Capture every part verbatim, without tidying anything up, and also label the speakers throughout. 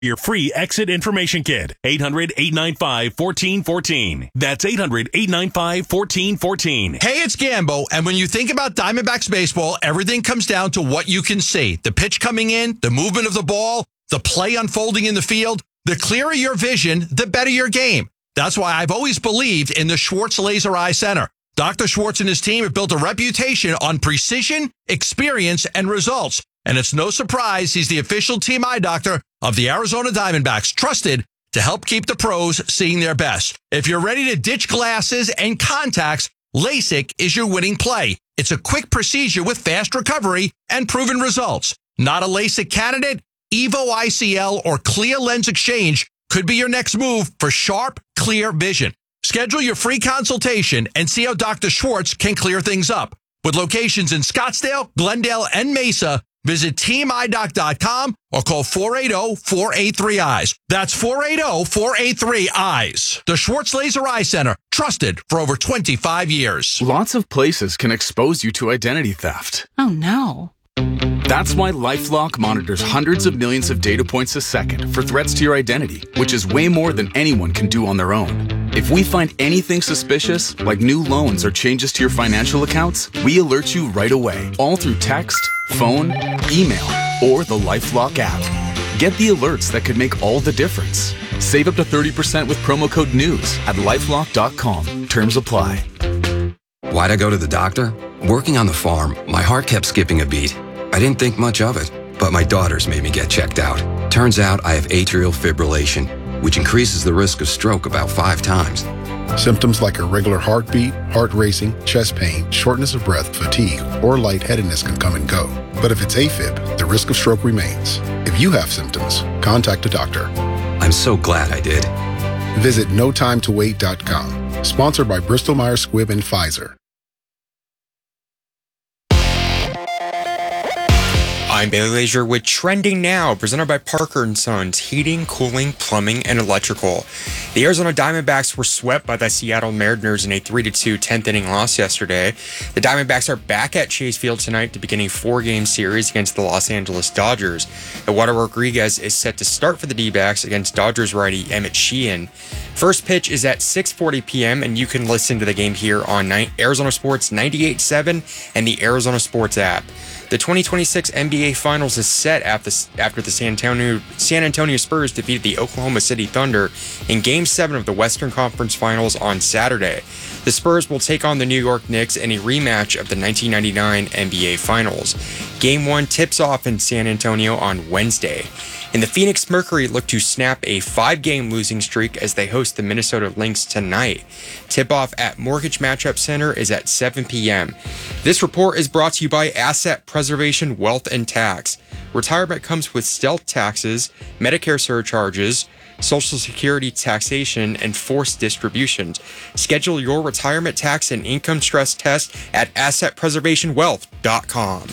Speaker 1: your free exit information kit. eight hundred, eight nine five, one four one four. That's eight hundred, eight nine five, one four one four.
Speaker 2: Hey, it's Gambo, and when you think about Diamondbacks baseball, everything comes down to what you can see. The pitch coming in, the movement of the ball, the play unfolding in the field. The clearer your vision, the better your game. That's why I've always believed in the Schwartz Laser Eye Center. Doctor Schwartz and his team have built a reputation on precision, experience, and results. And it's no surprise he's the official team eye doctor of the Arizona Diamondbacks, trusted to help keep the pros seeing their best. If you're ready to ditch glasses and contacts, LASIK is your winning play. It's a quick procedure with fast recovery and proven results. Not a LASIK candidate? Evo I C L or Clear Lens Exchange could be your next move for sharp, clear vision. Schedule your free consultation and see how Doctor Schwartz can clear things up. With locations in Scottsdale, Glendale, and Mesa, visit team eye doc dot com or call four eight zero, four eight three, eyes. That's four eight zero, four eight three, eyes. The Schwartz Laser Eye Center, trusted for over twenty-five years.
Speaker 3: Lots of places can expose you to identity theft.
Speaker 4: Oh, no.
Speaker 3: That's why LifeLock monitors hundreds of millions of data points a second for threats to your identity, which is way more than anyone can do on their own. If we find anything suspicious, like new loans or changes to your financial accounts, we alert you right away, all through text, phone, email, or the LifeLock app. Get the alerts that could make all the difference. Save up to thirty percent with promo code NEWS at lifelock dot com. Terms apply.
Speaker 5: Why'd I go to the doctor? Working on the farm, my heart kept skipping a beat. I didn't think much of it, but my daughters made me get checked out. Turns out I have atrial fibrillation, which increases the risk of stroke about five times.
Speaker 6: Symptoms like irregular heartbeat, heart racing, chest pain, shortness of breath, fatigue, or lightheadedness can come and go. But if it's AFib, the risk of stroke remains. If you have symptoms, contact a doctor.
Speaker 5: I'm so glad I did.
Speaker 6: Visit no time to wait dot com. Sponsored by Bristol Myers Squibb and Pfizer.
Speaker 7: I'm Bailey Leisure with Trending Now, presented by Parker and Sons, heating, cooling, plumbing, and electrical. The Arizona Diamondbacks were swept by the Seattle Mariners in a three to two tenth inning loss yesterday. The Diamondbacks are back at Chase Field tonight to begin a four-game series against the Los Angeles Dodgers. Eduardo Rodriguez is set to start for the D-backs against Dodgers righty Emmett Sheehan. First pitch is at six forty p.m., and you can listen to the game here on Arizona Sports ninety-eight point seven and the Arizona Sports app. The twenty twenty-six N B A Finals is set after the San Antonio, San Antonio Spurs defeated the Oklahoma City Thunder in Game seven of the Western Conference Finals on Saturday. The Spurs will take on the New York Knicks in a rematch of the nineteen ninety-nine N B A Finals. Game one tips off in San Antonio on Wednesday. And the Phoenix Mercury look to snap a five-game losing streak as they host the Minnesota Lynx tonight. Tip-off at Mortgage Matchup Center is at seven p.m. This report is brought to you by Asset Preservation Wealth and Tax. Retirement comes with stealth taxes, Medicare surcharges, Social Security taxation, and forced distributions. Schedule your retirement tax and income stress test at asset preservation wealth dot com.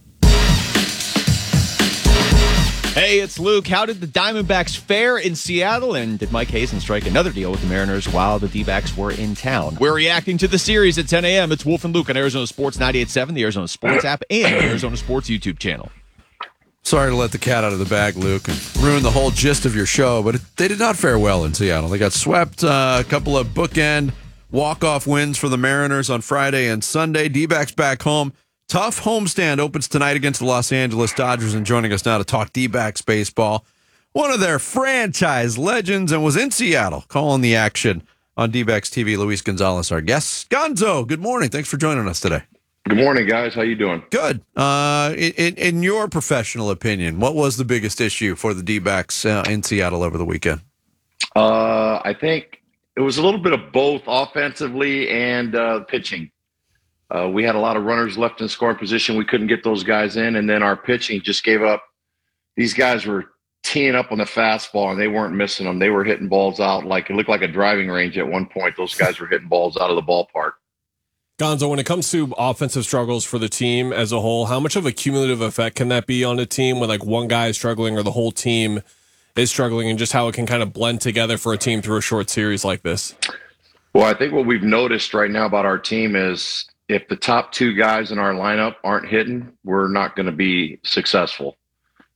Speaker 8: Hey, it's Luke. How did the Diamondbacks fare in Seattle? And did Mike Hazen strike another deal with the Mariners while the D-backs were in town? We're reacting to the series at ten a.m. It's Wolf and Luke on Arizona Sports ninety-eight point seven, the Arizona Sports app, and the Arizona Sports YouTube channel.
Speaker 9: Sorry to let the cat out of the bag, Luke, and ruin the whole gist of your show, but it, they did not fare well in Seattle. They got swept, uh, a couple of bookend walk-off wins for the Mariners on Friday and Sunday. D-backs back home. Tough homestand opens tonight against the Los Angeles Dodgers, and joining us now to talk D-backs baseball, one of their franchise legends, and was in Seattle calling the action on D-backs T V, Luis Gonzalez, our guest. Gonzo, good morning. Thanks for joining us today.
Speaker 10: Good morning, guys. How you doing?
Speaker 9: Good. Uh, in, in your professional opinion, what was the biggest issue for the D-backs uh, in Seattle over the weekend?
Speaker 10: Uh, I think it was a little bit of both offensively and uh, pitching. Uh, we had a lot of runners left in scoring position. We couldn't get those guys in, and then our pitching just gave up. These guys were teeing up on the fastball, and they weren't missing them. They were hitting balls out like it looked like a driving range at one point. Those guys were hitting balls out of the ballpark.
Speaker 11: Gonzo, when it comes to offensive struggles for the team as a whole, how much of a cumulative effect can that be on a team when like one guy is struggling or the whole team is struggling, and just how it can kind of blend together for a team through a short series like this?
Speaker 10: Well, I think what we've noticed right now about our team is if the top two guys in our lineup aren't hitting, we're not going to be successful.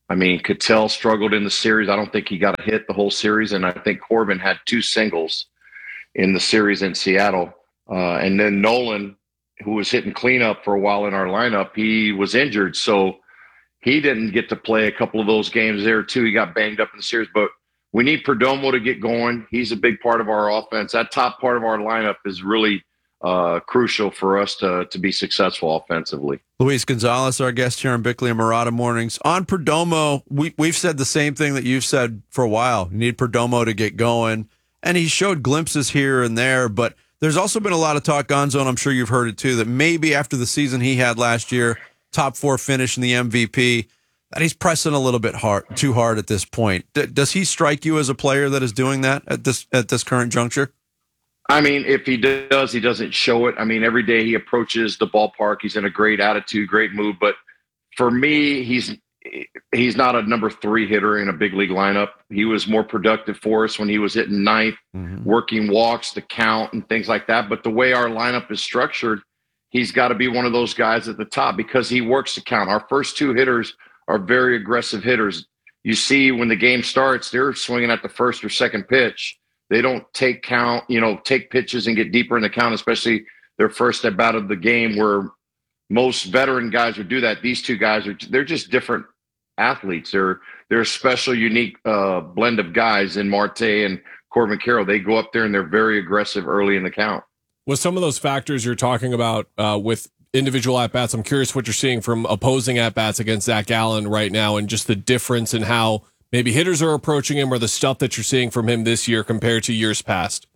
Speaker 10: I mean, Cattell struggled in the series. I don't think he got a hit the whole series, and I think Corbin had two singles in the series in Seattle. Uh, and then Nolan, who was hitting cleanup for a while in our lineup, he was injured, so he didn't get to play a couple of those games there too. He got banged up in the series, but we need Perdomo to get going. He's a big part of our offense. That top part of our lineup is really uh, crucial for us to to be successful offensively.
Speaker 9: Luis Gonzalez, our guest here on Bickley and Murata Mornings. On Perdomo, we, we've said the same thing that you've said for a while. You need Perdomo to get going, and he showed glimpses here and there, but there's also been a lot of talk, Gonzo, and I'm sure you've heard it too, that maybe after the season he had last year, top four finish in the M V P, that he's pressing a little bit hard, too hard at this point. D- does he strike you as a player that is doing that at this at this current juncture?
Speaker 10: I mean, if he does, he doesn't show it. I mean, every day he approaches the ballpark, he's in a great attitude, great mood. But for me, he's he's not a number three hitter in a big league lineup. He was more productive for us when he was hitting ninth, mm-hmm. working walks, the count, and things like that. But the way our lineup is structured, he's got to be one of those guys at the top because he works the count. Our first two hitters are very aggressive hitters. You see when the game starts, they're swinging at the first or second pitch. They don't take count, you know, take pitches and get deeper in the count, especially their first at bat of the game where most veteran guys would do that. These two guys are, they're just different athletes. They're, they're a special, unique uh, blend of guys in Marte and Corbin Carroll. They go up there and they're very aggressive early in the count.
Speaker 11: With some of those factors you're talking about uh, with individual at-bats, I'm curious what you're seeing from opposing at-bats against Zach Gallen right now and just the difference in how maybe hitters are approaching him or the stuff that you're seeing from him this year compared to years past.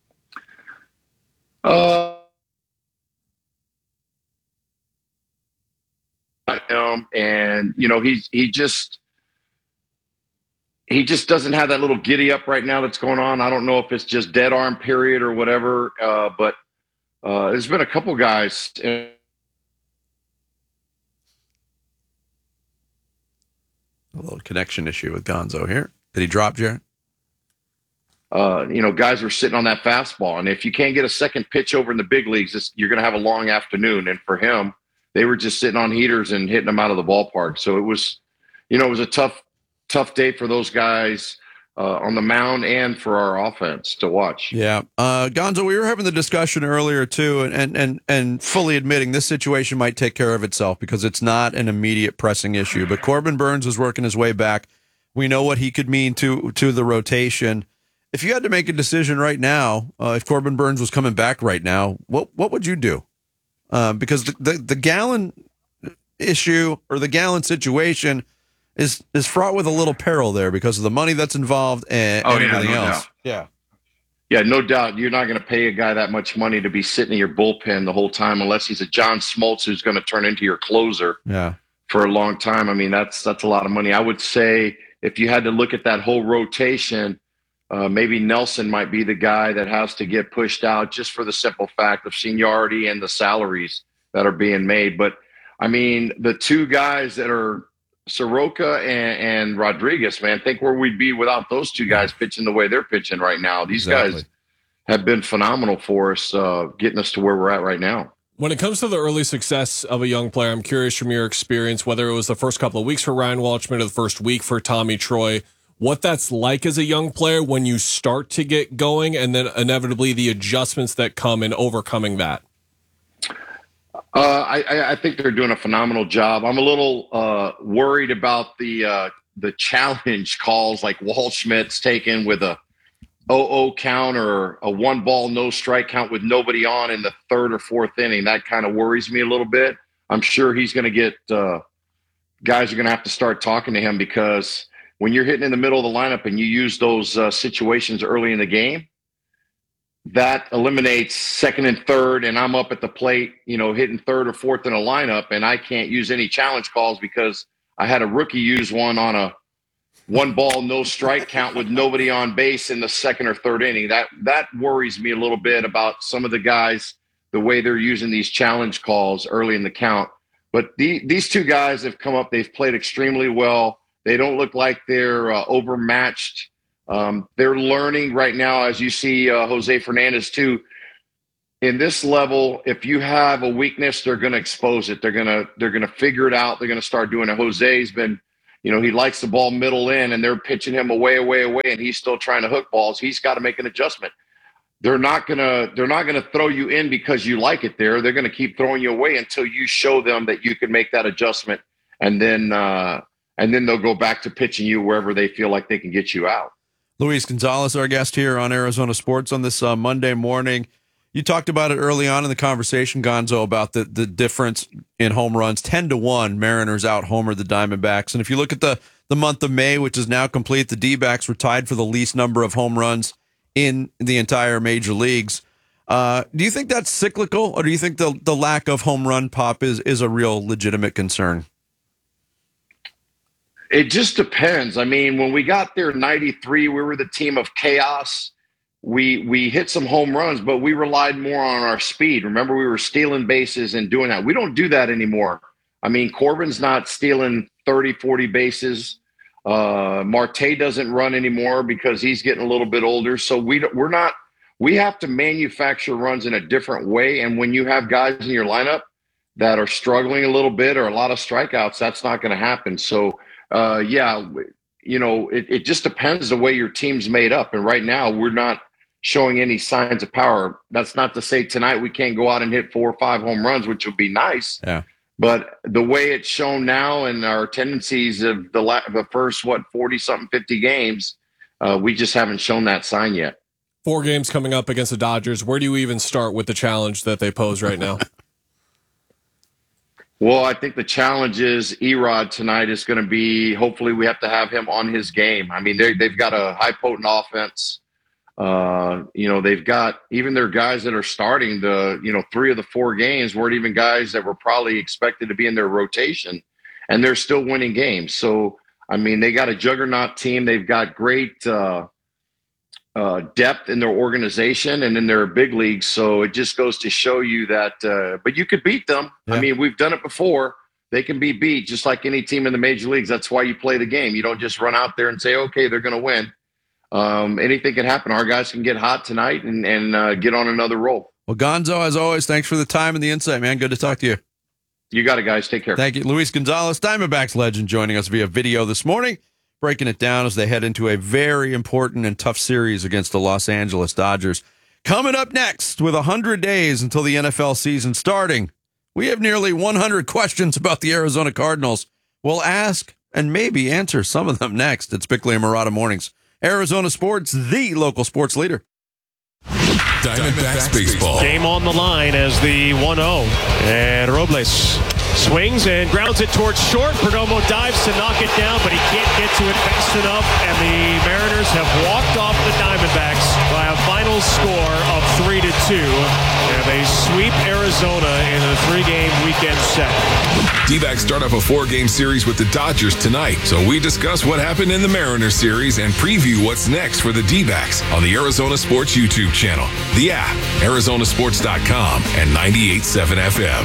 Speaker 10: Uh, um, and, you know, he's, he just, he just doesn't have that little giddy up right now that's going on. I don't know if it's just dead arm period or whatever, uh, but uh, there's been a couple guys. In-
Speaker 9: A little connection issue with Gonzo here. Did he drop, Jared?
Speaker 10: Uh, you know, guys were sitting on that fastball. And if you can't get a second pitch over in the big leagues, it's, you're going to have a long afternoon. And for him, they were just sitting on heaters and hitting them out of the ballpark. So it was, you know, it was a tough, tough day for those guys uh, on the mound and for our offense to watch.
Speaker 9: Yeah. Uh, Gonzo, we were having the discussion earlier, too, and, and, and, and fully admitting this situation might take care of itself because it's not an immediate pressing issue. But Corbin Burnes is working his way back. We know what he could mean to, to the rotation. If you had to make a decision right now, uh, if Corbin Burnes was coming back right now, what what would you do? Uh, because the, the, the Gallen issue or the Gallen situation is is fraught with a little peril there because of the money that's involved and,
Speaker 10: oh,
Speaker 9: and
Speaker 10: yeah,
Speaker 9: everything
Speaker 10: no
Speaker 9: else.
Speaker 10: Doubt.
Speaker 9: Yeah.
Speaker 10: Yeah, no doubt. You're not going to pay a guy that much money to be sitting in your bullpen the whole time unless he's a John Smoltz who's going to turn into your closer
Speaker 9: yeah.
Speaker 10: for a long time. I mean, that's that's a lot of money. I would say if you had to look at that whole rotation, uh, maybe Nelson might be the guy that has to get pushed out just for the simple fact of seniority and the salaries that are being made. But, I mean, the two guys that are Soroka and, and Rodriguez, man, think where we'd be without those two guys pitching the way they're pitching right now. These
Speaker 9: Exactly.
Speaker 10: guys have been phenomenal for us, uh, getting us to where we're at right now.
Speaker 11: When it comes to the early success of a young player, I'm curious from your experience, whether it was the first couple of weeks for Ryan Walchman or the first week for Tommy Troy, what that's like as a young player when you start to get going and then inevitably the adjustments that come in overcoming that.
Speaker 10: Uh, I, I think they're doing a phenomenal job. I'm a little uh, worried about the uh, the challenge calls like Waldschmidt's taken with a oh oh count or a one ball, no strike count with nobody on in the third or fourth inning. That kind of worries me a little bit. I'm sure he's going to get uh, guys are going to have to start talking to him because when you're hitting in the middle of the lineup and you use those uh, situations early in the game, that eliminates second and third, and I'm up at the plate, you know, hitting third or fourth in a lineup, and I can't use any challenge calls because I had a rookie use one on a one ball, no strike count with nobody on base in the second or third inning. That that worries me a little bit about some of the guys, the way they're using these challenge calls early in the count. But the, these two guys have come up. They've played extremely well. They don't look like they're uh, overmatched. Um, they're learning right now, as you see uh, Jose Fernandez too. In this level, if you have a weakness, they're going to expose it. They're going to they're going to figure it out. They're going to start doing it. Jose's been you know, he likes the ball middle in and they're pitching him away, away, away, and he's still trying to hook balls, he's got to make an adjustment. They're not gonna they're not gonna throw you in because you like it there. They're gonna keep throwing you away until you show them that you can make that adjustment, and then uh, and then they'll go back to pitching you wherever they feel like they can get you out.
Speaker 9: Luis Gonzalez, our guest here on Arizona Sports on this uh, Monday morning. You talked about it early on in the conversation, Gonzo, about the, the difference in home runs. ten to one, Mariners out homer the Diamondbacks. And if you look at the, the month of May, which is now complete, the D-backs were tied for the least number of home runs in the entire major leagues. Uh, do you think that's cyclical, or do you think the, the lack of home run pop is, is a real legitimate concern?
Speaker 10: It just depends. I mean, when we got there in ninety-three, we were the team of chaos. We we hit some home runs, but we relied more on our speed. Remember, we were stealing bases and doing that. We don't do that anymore. I mean, Corbin's not stealing thirty, forty bases. Uh, Marte doesn't run anymore because he's getting a little bit older. So we we're not. We have to manufacture runs in a different way. And when you have guys in your lineup that are struggling a little bit or a lot of strikeouts, that's not going to happen. So uh, yeah, you know, it, it just depends the way your team's made up. And right now, we're not showing any signs of power. That's not to say tonight we can't go out and hit four or five home runs, which would be nice.
Speaker 9: Yeah.
Speaker 10: But the way it's shown now and our tendencies of the la- the first, what, forty-something, fifty games, uh, we just haven't shown that sign yet.
Speaker 11: Four games coming up against the Dodgers. Where do you even start with the challenge that they pose right now?
Speaker 10: Well, I think the challenge is Erod tonight is going to be, hopefully we have to have him on his game. I mean, they, they've got a high-potent offense. Uh, you know, they've got even their guys that are starting the, you know, three of the four games weren't even guys that were probably expected to be in their rotation, and they're still winning games. So, I mean, they got a juggernaut team. They've got great uh, uh, depth in their organization and in their big leagues. So it just goes to show you that, uh, but you could beat them. Yeah. I mean, we've done it before. They can be beat just like any team in the major leagues. That's why you play the game. You don't just run out there and say, okay, they're going to win. Um, anything can happen. Our guys can get hot tonight and, and uh, get on another roll.
Speaker 9: Well, Gonzo, as always, thanks for the time and the insight, man. Good to talk to you.
Speaker 10: You got it, guys. Take care.
Speaker 9: Thank you. Luis Gonzalez, Diamondbacks legend, joining us via video this morning, breaking it down as they head into a very important and tough series against the Los Angeles Dodgers. Coming up next, with one hundred days until the N F L season starting, we have nearly one hundred questions about the Arizona Cardinals. We'll ask and maybe answer some of them next. It's Bickley and Murata Mornings. Arizona Sports, the local sports leader.
Speaker 1: Diamondbacks baseball.
Speaker 4: Game on the line as the one oh. And Robles swings and grounds it towards short. Perdomo dives to knock it down, but he can't get to it fast enough. And the Mariners have walked off the Diamondbacks by a final score of three to two. And they sweep Arizona in a three-game weekend set.
Speaker 1: D-backs start off a four-game series with the Dodgers tonight. So we discuss what happened in the Mariners series and preview what's next for the D-backs on the Arizona Sports YouTube channel, the app, Arizona Sports dot com, and ninety-eight point seven F M.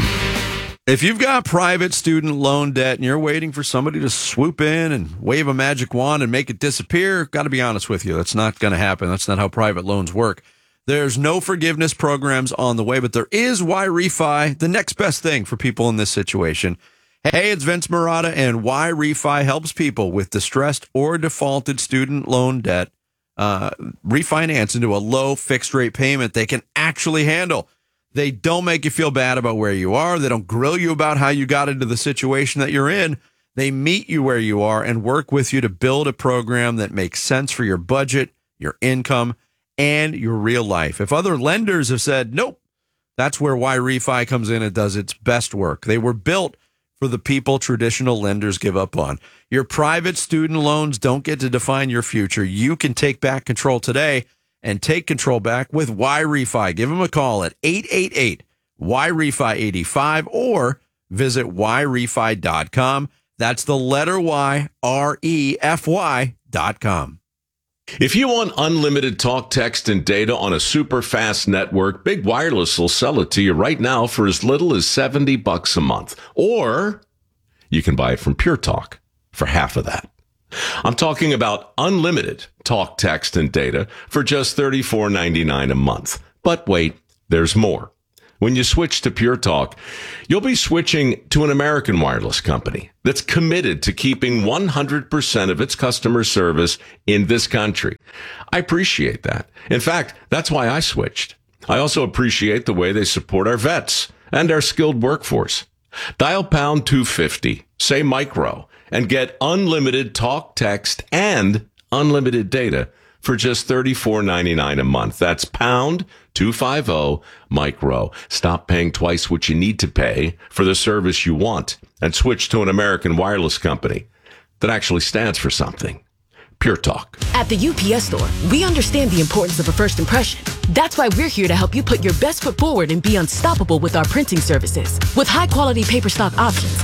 Speaker 9: If you've got private student loan debt and you're waiting for somebody to swoop in and wave a magic wand and make it disappear, got to be honest with you, that's not going to happen. That's not how private loans work. There's no forgiveness programs on the way, but there is Y-Refi, the next best thing for people in this situation. Hey, it's Vince Murata, and Y-Refi helps people with distressed or defaulted student loan debt uh, refinance into a low fixed rate payment they can actually handle. They don't make you feel bad about where you are. They don't grill you about how you got into the situation that you're in. They meet you where you are and work with you to build a program that makes sense for your budget, your income, and your real life. If other lenders have said, nope, that's where Y-Refi comes in and does its best work. They were built for the people traditional lenders give up on. Your private student loans don't get to define your future. You can take back control today and take control back with Y-Refi. Give them a call at eight eight eight Y R E F I eighty-five or visit Y Refi dot com. That's the letter Y, R E F Y dot com.
Speaker 12: If you want unlimited talk, text, and data on a super fast network, Big Wireless will sell it to you right now for as little as seventy bucks a month. Or you can buy it from Pure Talk for half of that. I'm talking about unlimited talk, text, and data for just thirty-four ninety-nine a month. But wait, there's more. When you switch to Pure Talk, you'll be switching to an American wireless company that's committed to keeping one hundred percent of its customer service in this country. I appreciate that. In fact, that's why I switched. I also appreciate the way they support our vets and our skilled workforce. Dial pound two fifty, say micro, and get unlimited talk, text, and unlimited data for just thirty-four ninety-nine a month. That's pound two fifty micro. Stop paying twice what you need to pay for the service you want and switch to an American wireless company that actually stands for something. Pure Talk.
Speaker 13: At the U P S Store, we understand the importance of a first impression. That's why we're here to help you put your best foot forward and be unstoppable with our printing services. With high-quality paper stock options,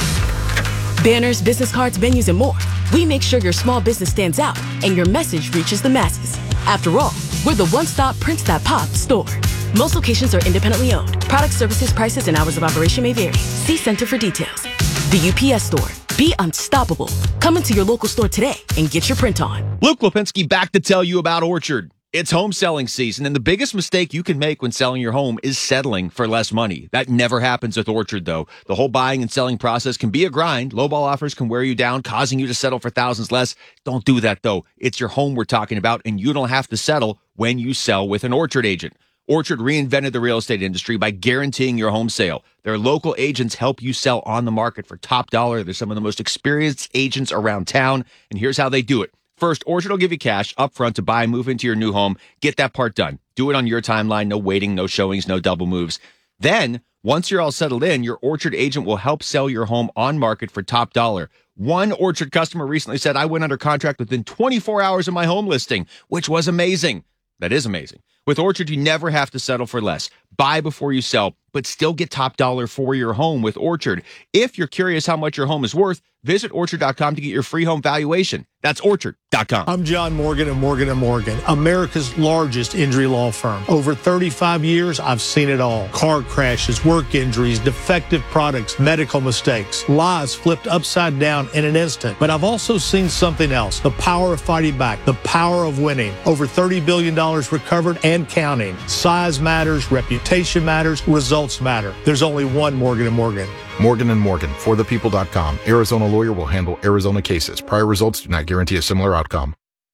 Speaker 13: banners, business cards, venues, and more, we make sure your small business stands out and your message reaches the masses. After all, we're the one-stop prints that pop store. Most locations are independently owned. Product, services, prices, and hours of operation may vary. See Center for details. The U P S Store. Be unstoppable. Come into your local store today and get your print on.
Speaker 8: Luke Lipinski back to tell you about Orchard. It's home selling season, and the biggest mistake you can make when selling your home is settling for less money. That never happens with Orchard, though. The whole buying and selling process can be a grind. Lowball offers can wear you down, causing you to settle for thousands less. Don't do that, though. It's your home we're talking about, and you don't have to settle when you sell with an Orchard agent. Orchard reinvented the real estate industry by guaranteeing your home sale. Their local agents help you sell on the market for top dollar. They're some of the most experienced agents around town, and here's how they do it. First, Orchard will give you cash up front to buy and move into your new home. Get that part done. Do it on your timeline. No waiting, no showings, no double moves. Then, once you're all settled in, your Orchard agent will help sell your home on market for top dollar. One Orchard customer recently said, I went under contract within twenty-four hours of my home listing, which was amazing. That is amazing. With Orchard, you never have to settle for less. Buy before you sell, but still get top dollar for your home with Orchard. If you're curious how much your home is worth, visit orchard dot com to get your free home valuation. That's orchard dot com.
Speaker 14: I'm John Morgan of Morgan and Morgan, America's largest injury law firm. Over thirty-five years, I've seen it all. Car crashes, work injuries, defective products, medical mistakes, lies flipped upside down in an instant. But I've also seen something else, the power of fighting back, the power of winning. Over thirty billion dollars recovered and counting. Size matters, reputation matters, results matter. There's only one Morgan and Morgan.
Speaker 15: Morgan and Morgan, for the people dot com. Arizona lawyer will handle Arizona cases. Prior results do not guarantee a similar outcome.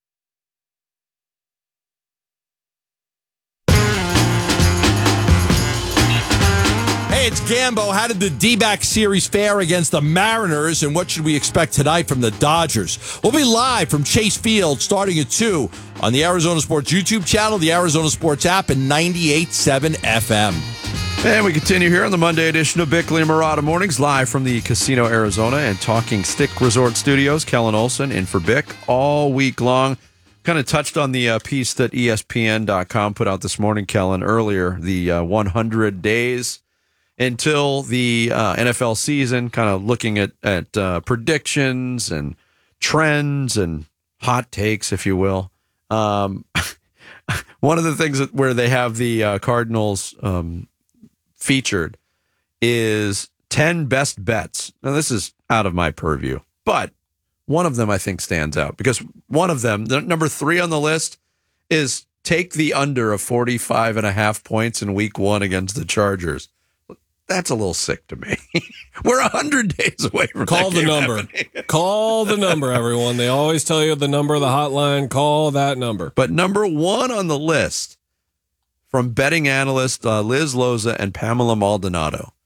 Speaker 2: Hey, it's Gambo. How did the D-back series fare against the Mariners, and what should we expect tonight from the Dodgers? We'll be live from Chase Field starting at two on the Arizona Sports YouTube channel, the Arizona Sports app, and ninety-eight point seven F M.
Speaker 9: And we continue here on the Monday edition of Bickley and Murata Mornings, live from the Casino Arizona and Talking Stick Resort Studios. Kellen Olson in for Bick all week long. Kind of touched on the uh, piece that E S P N dot com put out this morning, Kellen, earlier, the uh, one hundred days until the uh, N F L season, kind of looking at, at uh, predictions and trends and hot takes, if you will. Um, one of the things that, where they have the uh, Cardinals um, featured is ten best bets. Now, this is out of my purview, but one of them I think stands out because one of them, the number three on the list, is take the under of forty-five and a half points in week one against the Chargers. That's a little sick to me. We're one hundred days away from
Speaker 11: Call
Speaker 9: that
Speaker 11: the
Speaker 9: game
Speaker 11: number.
Speaker 9: happening.
Speaker 11: Call the number, everyone. They always tell you the number of the hotline. Call that number.
Speaker 9: But number one on the list from betting analyst uh, Liz Loza and Pamela Maldonado.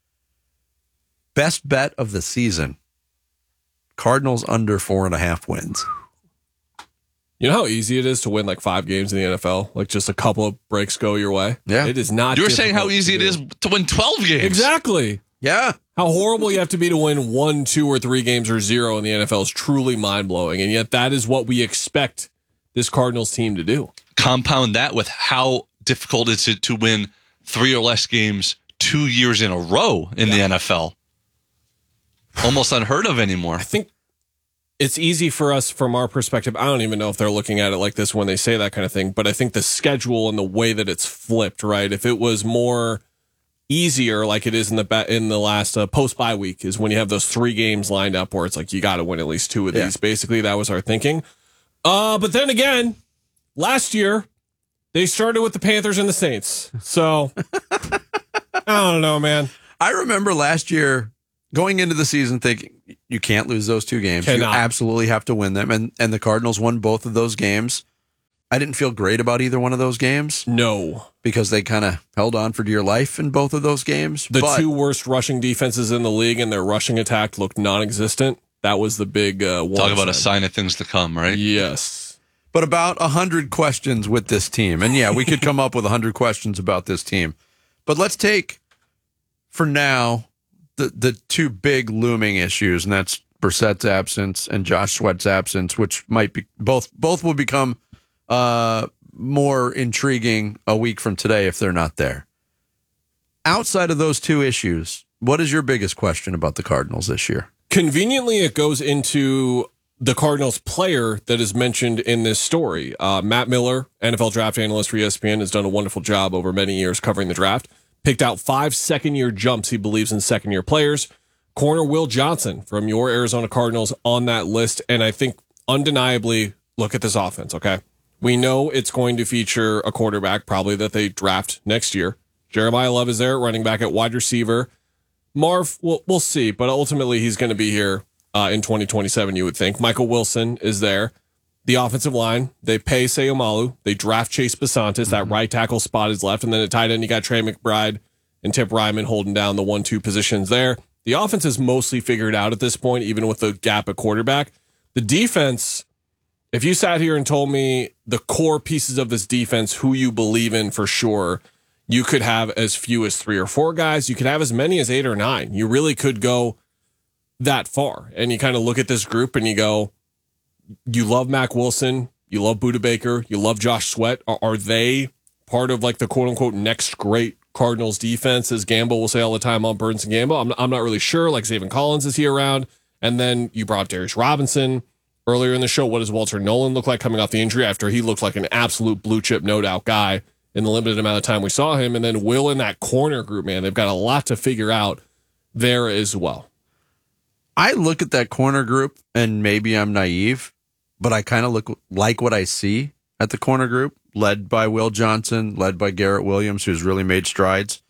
Speaker 9: Best bet of the season. Cardinals under four and a half wins.
Speaker 11: You know how easy it is to win like five games in the N F L? Like just a couple of breaks go your way?
Speaker 9: Yeah.
Speaker 11: It is not
Speaker 16: You were saying how
Speaker 11: difficult
Speaker 16: easy
Speaker 11: to
Speaker 16: it
Speaker 11: do.
Speaker 16: is to win twelve games.
Speaker 11: Exactly.
Speaker 9: Yeah.
Speaker 11: How horrible you have to be to win one, two, or three games or zero in the N F L is truly mind-blowing. And yet that is what we expect this Cardinals team to do.
Speaker 16: Compound that with how difficult is it to win three or less games two years in a row in
Speaker 11: Yeah.
Speaker 16: the N F L. Almost unheard of anymore.
Speaker 11: I think it's easy for us from our perspective. I don't even know if they're looking at it like this when they say that kind of thing, but I think the schedule and the way that it's flipped, right? If it was more easier like it is in the ba- in the last uh, post-bye week is when you have those three games lined up where it's like you got to win at least two of
Speaker 9: Yeah.
Speaker 11: these. Basically, that was our thinking. Uh, but then again, last year, they started with the Panthers and the Saints. So I don't know, man.
Speaker 9: I remember last year going into the season thinking you can't lose those two games.
Speaker 11: Cannot.
Speaker 9: You absolutely have to win them. And and the Cardinals won both of those games. I didn't feel great about either one of those games.
Speaker 11: No.
Speaker 9: Because they kind of held on for dear life in both of those games.
Speaker 11: The
Speaker 9: but,
Speaker 11: two worst rushing defenses in the league and their rushing attack looked non-existent. That was the big uh, one.
Speaker 16: Talk about a sign of things to come, right?
Speaker 11: Yes.
Speaker 9: But about one hundred questions with this team. And yeah, we could come up with one hundred questions about this team. But let's take, for now, the, the two big looming issues, and that's Brissett's absence and Josh Sweat's absence, which might be, both both will become uh, more intriguing a week from today if they're not there. Outside of those two issues, what is your biggest question about the Cardinals this year?
Speaker 11: Conveniently, it goes into the Cardinals player that is mentioned in this story. Uh, Matt Miller, N F L draft analyst for E S P N, has done a wonderful job over many years covering the draft. Picked out five second-year jumps he believes in second-year players. Corner Will Johnson from your Arizona Cardinals on that list. And I think undeniably, look at this offense, okay? We know it's going to feature a quarterback probably that they draft next year. Jeremiah Love is there at running back, at wide receiver. Marv, we'll, we'll see, but ultimately he's going to be here uh, in twenty twenty-seven, you would think. Michael Wilson is there. The offensive line, they pay Seumalo. They draft Chase Basantis. Mm-hmm. That right tackle spot is left. And then at tight end, you got Trey McBride and Tip Ryman holding down the one two positions there. The offense is mostly figured out at this point, even with the gap at quarterback. The defense, if you sat here and told me the core pieces of this defense, who you believe in for sure, you could have as few as three or four guys. You could have as many as eight or nine. You really could go that far. And you kind of look at this group and you go, you love Mac Wilson, you love Budda Baker, you love Josh Sweat. Are, are they part of like the quote unquote next great Cardinals defense, as Gamble will say all the time on Burns and Gamble? I'm, I'm not really sure. Like Zaven Collins, is he around? And then you brought up Darius Robinson earlier in the show. What does Walter Nolan look like coming off the injury after he looked like an absolute blue chip, no doubt guy in the limited amount of time we saw him? And then Will in that corner group, man, they've got a lot to figure out there as well.
Speaker 9: I look at that corner group, and maybe I'm naive, but I kind of look like what I see at the corner group, led by Will Johnson, led by Garrett Williams, who's really made strides.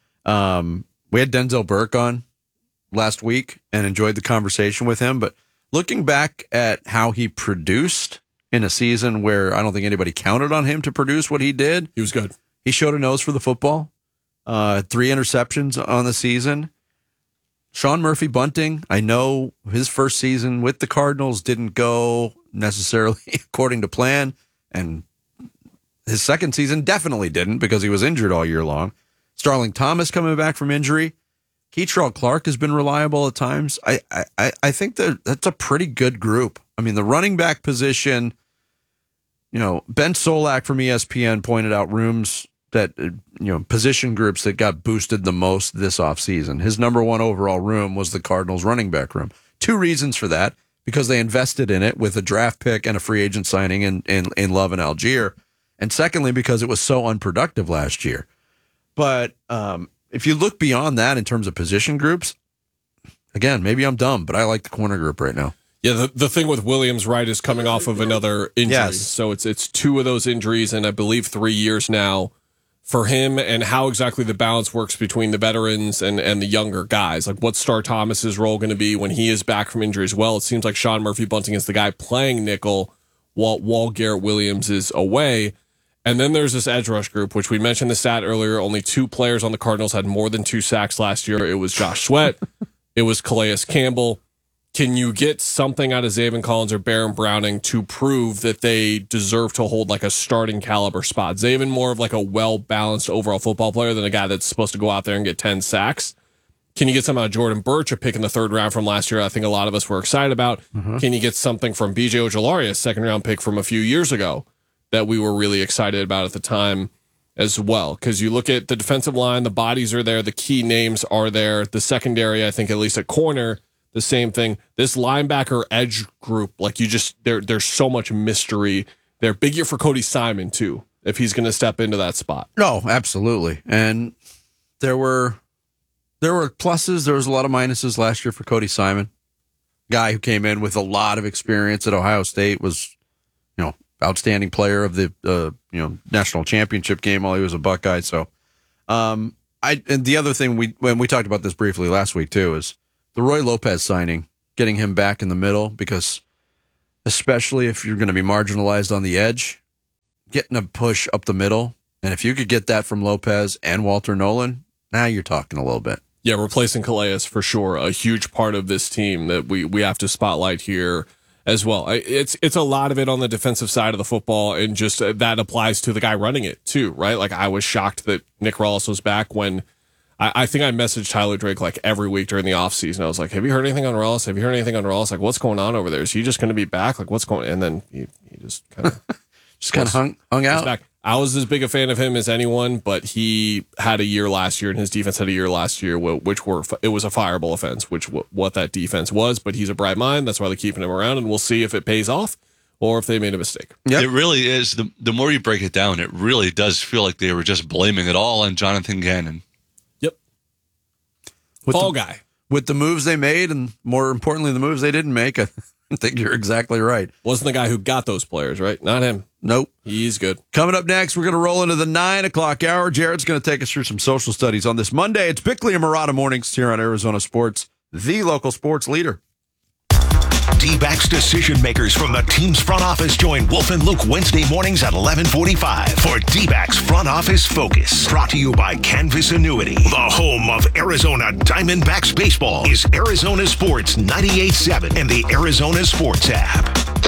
Speaker 9: Um, we had Denzel Burke on last week and enjoyed the conversation with him, but looking back at how he produced in a season where I don't think anybody counted on him to produce what he did.
Speaker 11: He was good.
Speaker 9: He showed a nose for the football. Uh, three interceptions on the season. Sean Murphy Bunting, I know his first season with the Cardinals didn't go necessarily according to plan, and his second season definitely didn't because he was injured all year long. Starling Thomas coming back from injury. Keitrell Clark has been reliable at times. I I, I think that that's a pretty good group. I mean, the running back position, you know, Ben Solak from E S P N pointed out rooms that, you know, position groups that got boosted the most this offseason. His number one overall room was the Cardinals running back room. Two reasons for that, because they invested in it with a draft pick and a free agent signing in, in, in Love and Algier. And secondly, because it was so unproductive last year. But um, if you look beyond that in terms of position groups, again, maybe I'm dumb, but I like the corner group right now.
Speaker 11: Yeah, the, the thing with Williams, right, is coming off of another injury.
Speaker 9: Yes.
Speaker 11: So it's it's two of those injuries in, I believe, three years now for him, and how exactly the balance works between the veterans and, and the younger guys. Like, what's Star Thomas's role going to be when he is back from injury as well? It seems like Sean Murphy Bunting is the guy playing nickel while, while Garrett Williams is away. And then there's this edge rush group, which we mentioned the stat earlier. Only two players on the Cardinals had more than two sacks last year. It was Josh Sweat. It was Calais Campbell. Can you get something out of Zaven Collins or Baron Browning to prove that they deserve to hold like a starting caliber spot? Zaven more of like a well-balanced overall football player than a guy that's supposed to go out there and get ten sacks. Can you get something out of Jordan Birch, a pick in the third round from last year? I think a lot of us were excited about. Mm-hmm. Can you get something from B J Ojulari, a second round pick from a few years ago that we were really excited about at the time as well? Because you look at the defensive line, the bodies are there, the key names are there. The secondary, I think at least at corner, the same thing. This linebacker edge group, like you just, there, there's so much mystery there. Big year for Cody Simon, too, if he's going to step into that spot.
Speaker 9: No, absolutely. And there were there were pluses. There was a lot of minuses last year for Cody Simon. Guy who came in with a lot of experience at Ohio State, was, you know, outstanding player of the uh, you know national championship game while he was a Buckeye. So um, I and the other thing we when we talked about this briefly last week too is the Roy Lopez signing, getting him back in the middle, because especially if you're going to be marginalized on the edge, getting a push up the middle, and if you could get that from Lopez and Walter Nolan, now you're talking a little bit.
Speaker 11: Yeah, replacing Calais for sure, a huge part of this team that we we have to spotlight here as well. It's it's a lot of it on the defensive side of the football, and just uh, that applies to the guy running it too, right? Like, I was shocked that Nick Rallis was back when I, I think I messaged Tyler Drake like every week during the offseason. I was like, have you heard anything on Rallis? Have you heard anything on Rallis? Like, what's going on over there? Is he just going to be back? Like, what's going on? And then he, he just kind of
Speaker 9: just kind of hung, hung out.
Speaker 11: Back. I was as big a fan of him as anyone, but he had a year last year, and his defense had a year last year, which were it was a fireable offense, which what that defense was. But he's a bright mind. That's why they're keeping him around, and we'll see if it pays off or if they made a mistake.
Speaker 16: Yep. It really is. The, the more you break it down, it really does feel like they were just blaming it all on Jonathan Gannon.
Speaker 11: Yep.
Speaker 9: With
Speaker 11: Fall
Speaker 9: the,
Speaker 11: guy.
Speaker 9: With the moves they made, and more importantly, the moves they didn't make, I think you're exactly right.
Speaker 11: Wasn't the guy who got those players, right? Not him.
Speaker 9: Nope.
Speaker 11: He's good.
Speaker 9: Coming up next, we're going to roll into the nine o'clock hour. Jared's going to take us through some social studies on this Monday. It's Bickley and Murata Mornings here on Arizona Sports, the local sports leader.
Speaker 17: D-backs decision makers from the team's front office join Wolf and Luke Wednesday mornings at eleven forty-five for D-backs Front Office Focus. Brought to you by Canvas Annuity. The home of Arizona Diamondbacks baseball is Arizona Sports ninety-eight point seven and the Arizona Sports app.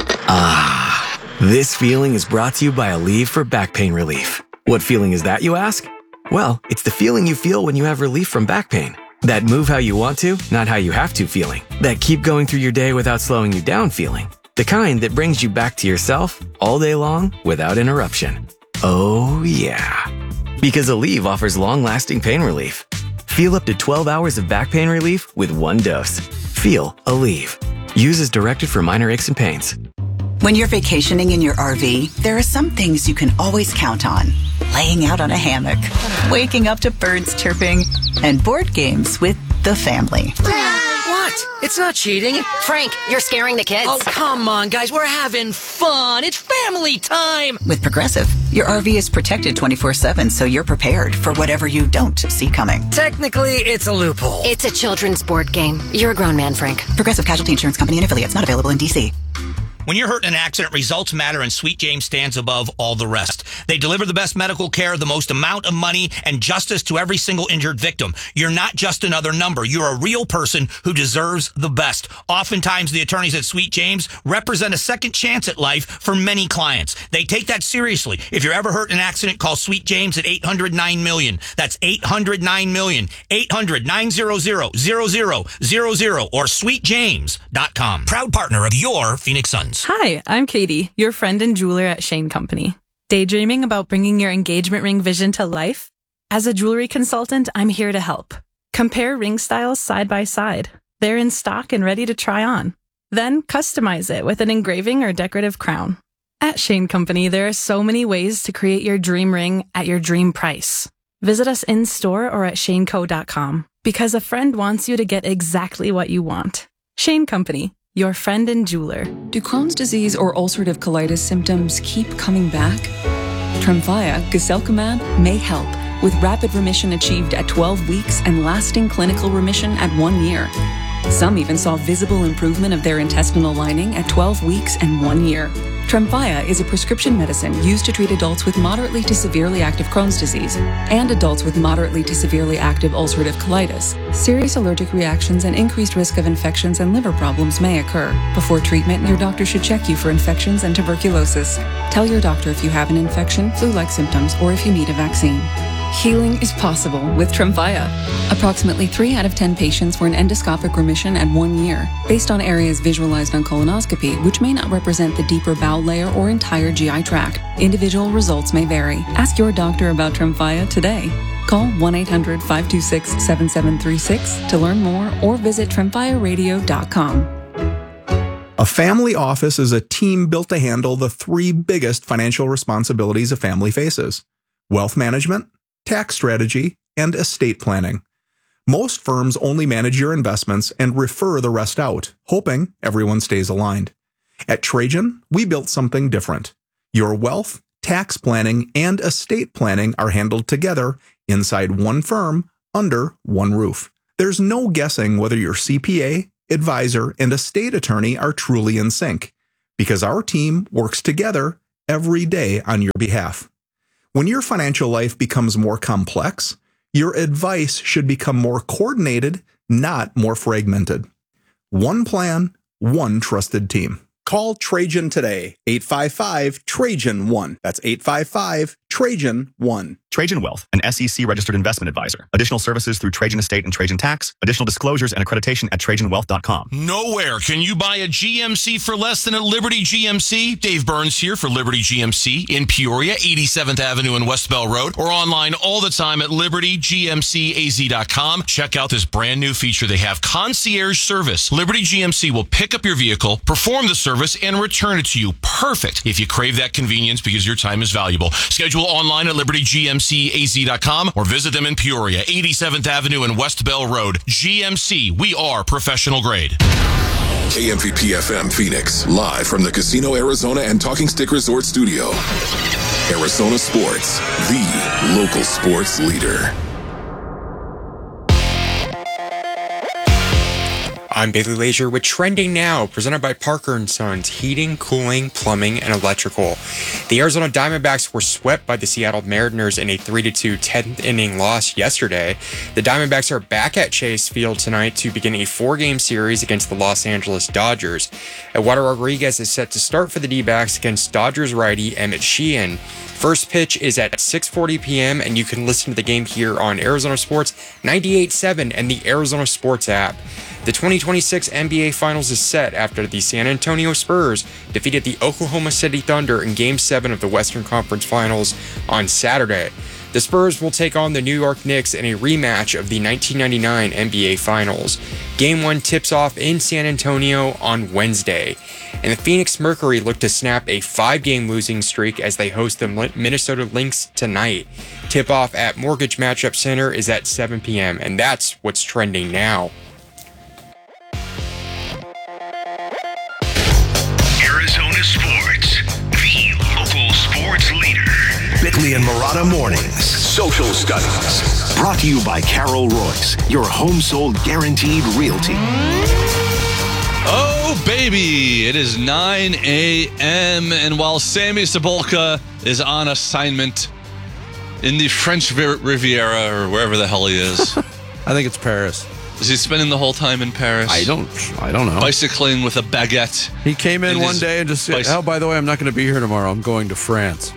Speaker 18: Ah. This feeling is brought to you by Aleve for back pain relief. What feeling is that, you ask? Well, it's the feeling you feel when you have relief from back pain. That move how you want to, not how you have to feeling. That keep going through your day without slowing you down feeling. The kind that brings you back to yourself all day long without interruption. Oh, yeah. Because Aleve offers long-lasting pain relief. Feel up to twelve hours of back pain relief with one dose. Feel Aleve. Use as directed for minor aches and pains.
Speaker 19: When you're vacationing in your R V, there are some things you can always count on. Laying out on a hammock, waking up to birds chirping, and board games with the family.
Speaker 20: What? It's not cheating.
Speaker 21: Frank, you're scaring the kids.
Speaker 20: Oh, come on, guys. We're having fun. It's family time.
Speaker 19: With Progressive, your R V is protected twenty-four seven, so you're prepared for whatever you don't see coming.
Speaker 20: Technically, it's a loophole.
Speaker 21: It's a children's board game. You're a grown man, Frank.
Speaker 19: Progressive Casualty Insurance Company and affiliates, not available in D C.
Speaker 22: When you're hurt in an accident, results matter, and Sweet James stands above all the rest. They deliver the best medical care, the most amount of money, and justice to every single injured victim. You're not just another number. You're a real person who deserves the best. Oftentimes, the attorneys at Sweet James represent a second chance at life for many clients. They take that seriously. If you're ever hurt in an accident, call Sweet James at eight hundred nine million. That's eight hundred nine million. eight hundred nine hundred zero zero zero or sweet james dot com. Proud partner of your Phoenix Suns.
Speaker 23: Hi, I'm Katie, your friend and jeweler at Shane Company. Daydreaming about bringing your engagement ring vision to life? As a jewelry consultant, I'm here to help. Compare ring styles side by side. They're in stock and ready to try on. Then customize it with an engraving or decorative crown. At Shane Company, there are so many ways to create your dream ring at your dream price. Visit us in-store or at shane co dot com because a friend wants you to get exactly what you want. Shane Company, your friend and jeweler.
Speaker 24: Do Crohn's disease or ulcerative colitis symptoms keep coming back? Tremfya, guselkumab, may help, with rapid remission achieved at twelve weeks and lasting clinical remission at one year. Some even saw visible improvement of their intestinal lining at twelve weeks and one year. Tremfya is a prescription medicine used to treat adults with moderately to severely active Crohn's disease and adults with moderately to severely active ulcerative colitis. Serious allergic reactions and increased risk of infections and liver problems may occur. Before treatment, your doctor should check you for infections and tuberculosis. Tell your doctor if you have an infection, flu-like symptoms, or if you need a vaccine. Healing is possible with Tremfya. Approximately three out of ten patients were in endoscopic remission at one year, based on areas visualized on colonoscopy, which may not represent the deeper bowel layer or entire G I tract. Individual results may vary. Ask your doctor about Tremfya today. Call one eight hundred five two six seven seven three six to learn more or visit tremfya radio dot com.
Speaker 25: A family office is a team built to handle the three biggest financial responsibilities a family faces: wealth management, tax strategy, and estate planning. Most firms only manage your investments and refer the rest out, hoping everyone stays aligned. At Trajan, we built something different. Your wealth, tax planning, and estate planning are handled together inside one firm, under one roof. There's no guessing whether your C P A, advisor, and estate attorney are truly in sync, because our team works together every day on your behalf. When your financial life becomes more complex, your advice should become more coordinated, not more fragmented. One plan, one trusted team. Call Trajan today, eight five five, Trajan one. That's eight five five, Trajan one.
Speaker 3: Trajan Wealth, an S E C-registered investment advisor. Additional services through Trajan Estate and Trajan Tax. Additional disclosures and accreditation at Trajan Wealth dot com.
Speaker 5: Nowhere can you buy a G M C for less than at Liberty G M C. Dave Burns here for Liberty G M C in Peoria, eighty-seventh Avenue and West Bell Road, or online all the time at Liberty G M C A Z dot com. Check out this brand new feature they have, concierge service. Liberty G M C will pick up your vehicle, perform the service, and return it to you. Perfect if you crave that convenience because your time is valuable. Schedule online at Liberty G M C A Z dot com or visit them in Peoria, eighty-seventh Avenue and West Bell Road. G M C, we are professional grade.
Speaker 1: K M V P F M Phoenix, live from the Casino Arizona and Talking Stick Resort Studio. Arizona Sports, the local sports leader.
Speaker 6: I'm Bailey Leisure with Trending Now, presented by Parker and Sons Heating, Cooling, Plumbing, and Electrical. The Arizona Diamondbacks were swept by the Seattle Mariners in a three to two tenth inning loss yesterday. The Diamondbacks are back at Chase Field tonight to begin a four-game series against the Los Angeles Dodgers. Eduardo Rodriguez is set to start for the D-backs against Dodgers righty Emmett Sheehan. First pitch is at six forty p.m., and you can listen to the game here on Arizona Sports ninety-eight point seven and the Arizona Sports app. The twenty twenty-six N B A Finals is set after the San Antonio Spurs defeated the Oklahoma City Thunder in Game seven of the Western Conference Finals on Saturday. The Spurs will take on the New York Knicks in a rematch of the nineteen ninety-nine N B A Finals. Game one tips off in San Antonio on Wednesday. And the Phoenix Mercury look to snap a five-game losing streak as they host the Minnesota Lynx tonight. Tip-off at Mortgage Matchup Center is at seven p.m., and that's what's trending now.
Speaker 17: Arizona Sports, the local sports leader. Bickley and Marotta Mornings. Social Studies. Brought to you by Carol Royce, your home sold guaranteed realty.
Speaker 16: Oh, baby. It is nine a.m. And while Sammy Cebulka is on assignment in the French Riviera or wherever the hell he is.
Speaker 9: I think it's Paris.
Speaker 16: Is he spending the whole time in Paris?
Speaker 9: I don't I don't know.
Speaker 16: Bicycling with a baguette.
Speaker 9: He came in, in one day and just said,
Speaker 16: bicy-
Speaker 9: oh, by the way, I'm not going to be here tomorrow. I'm going to France.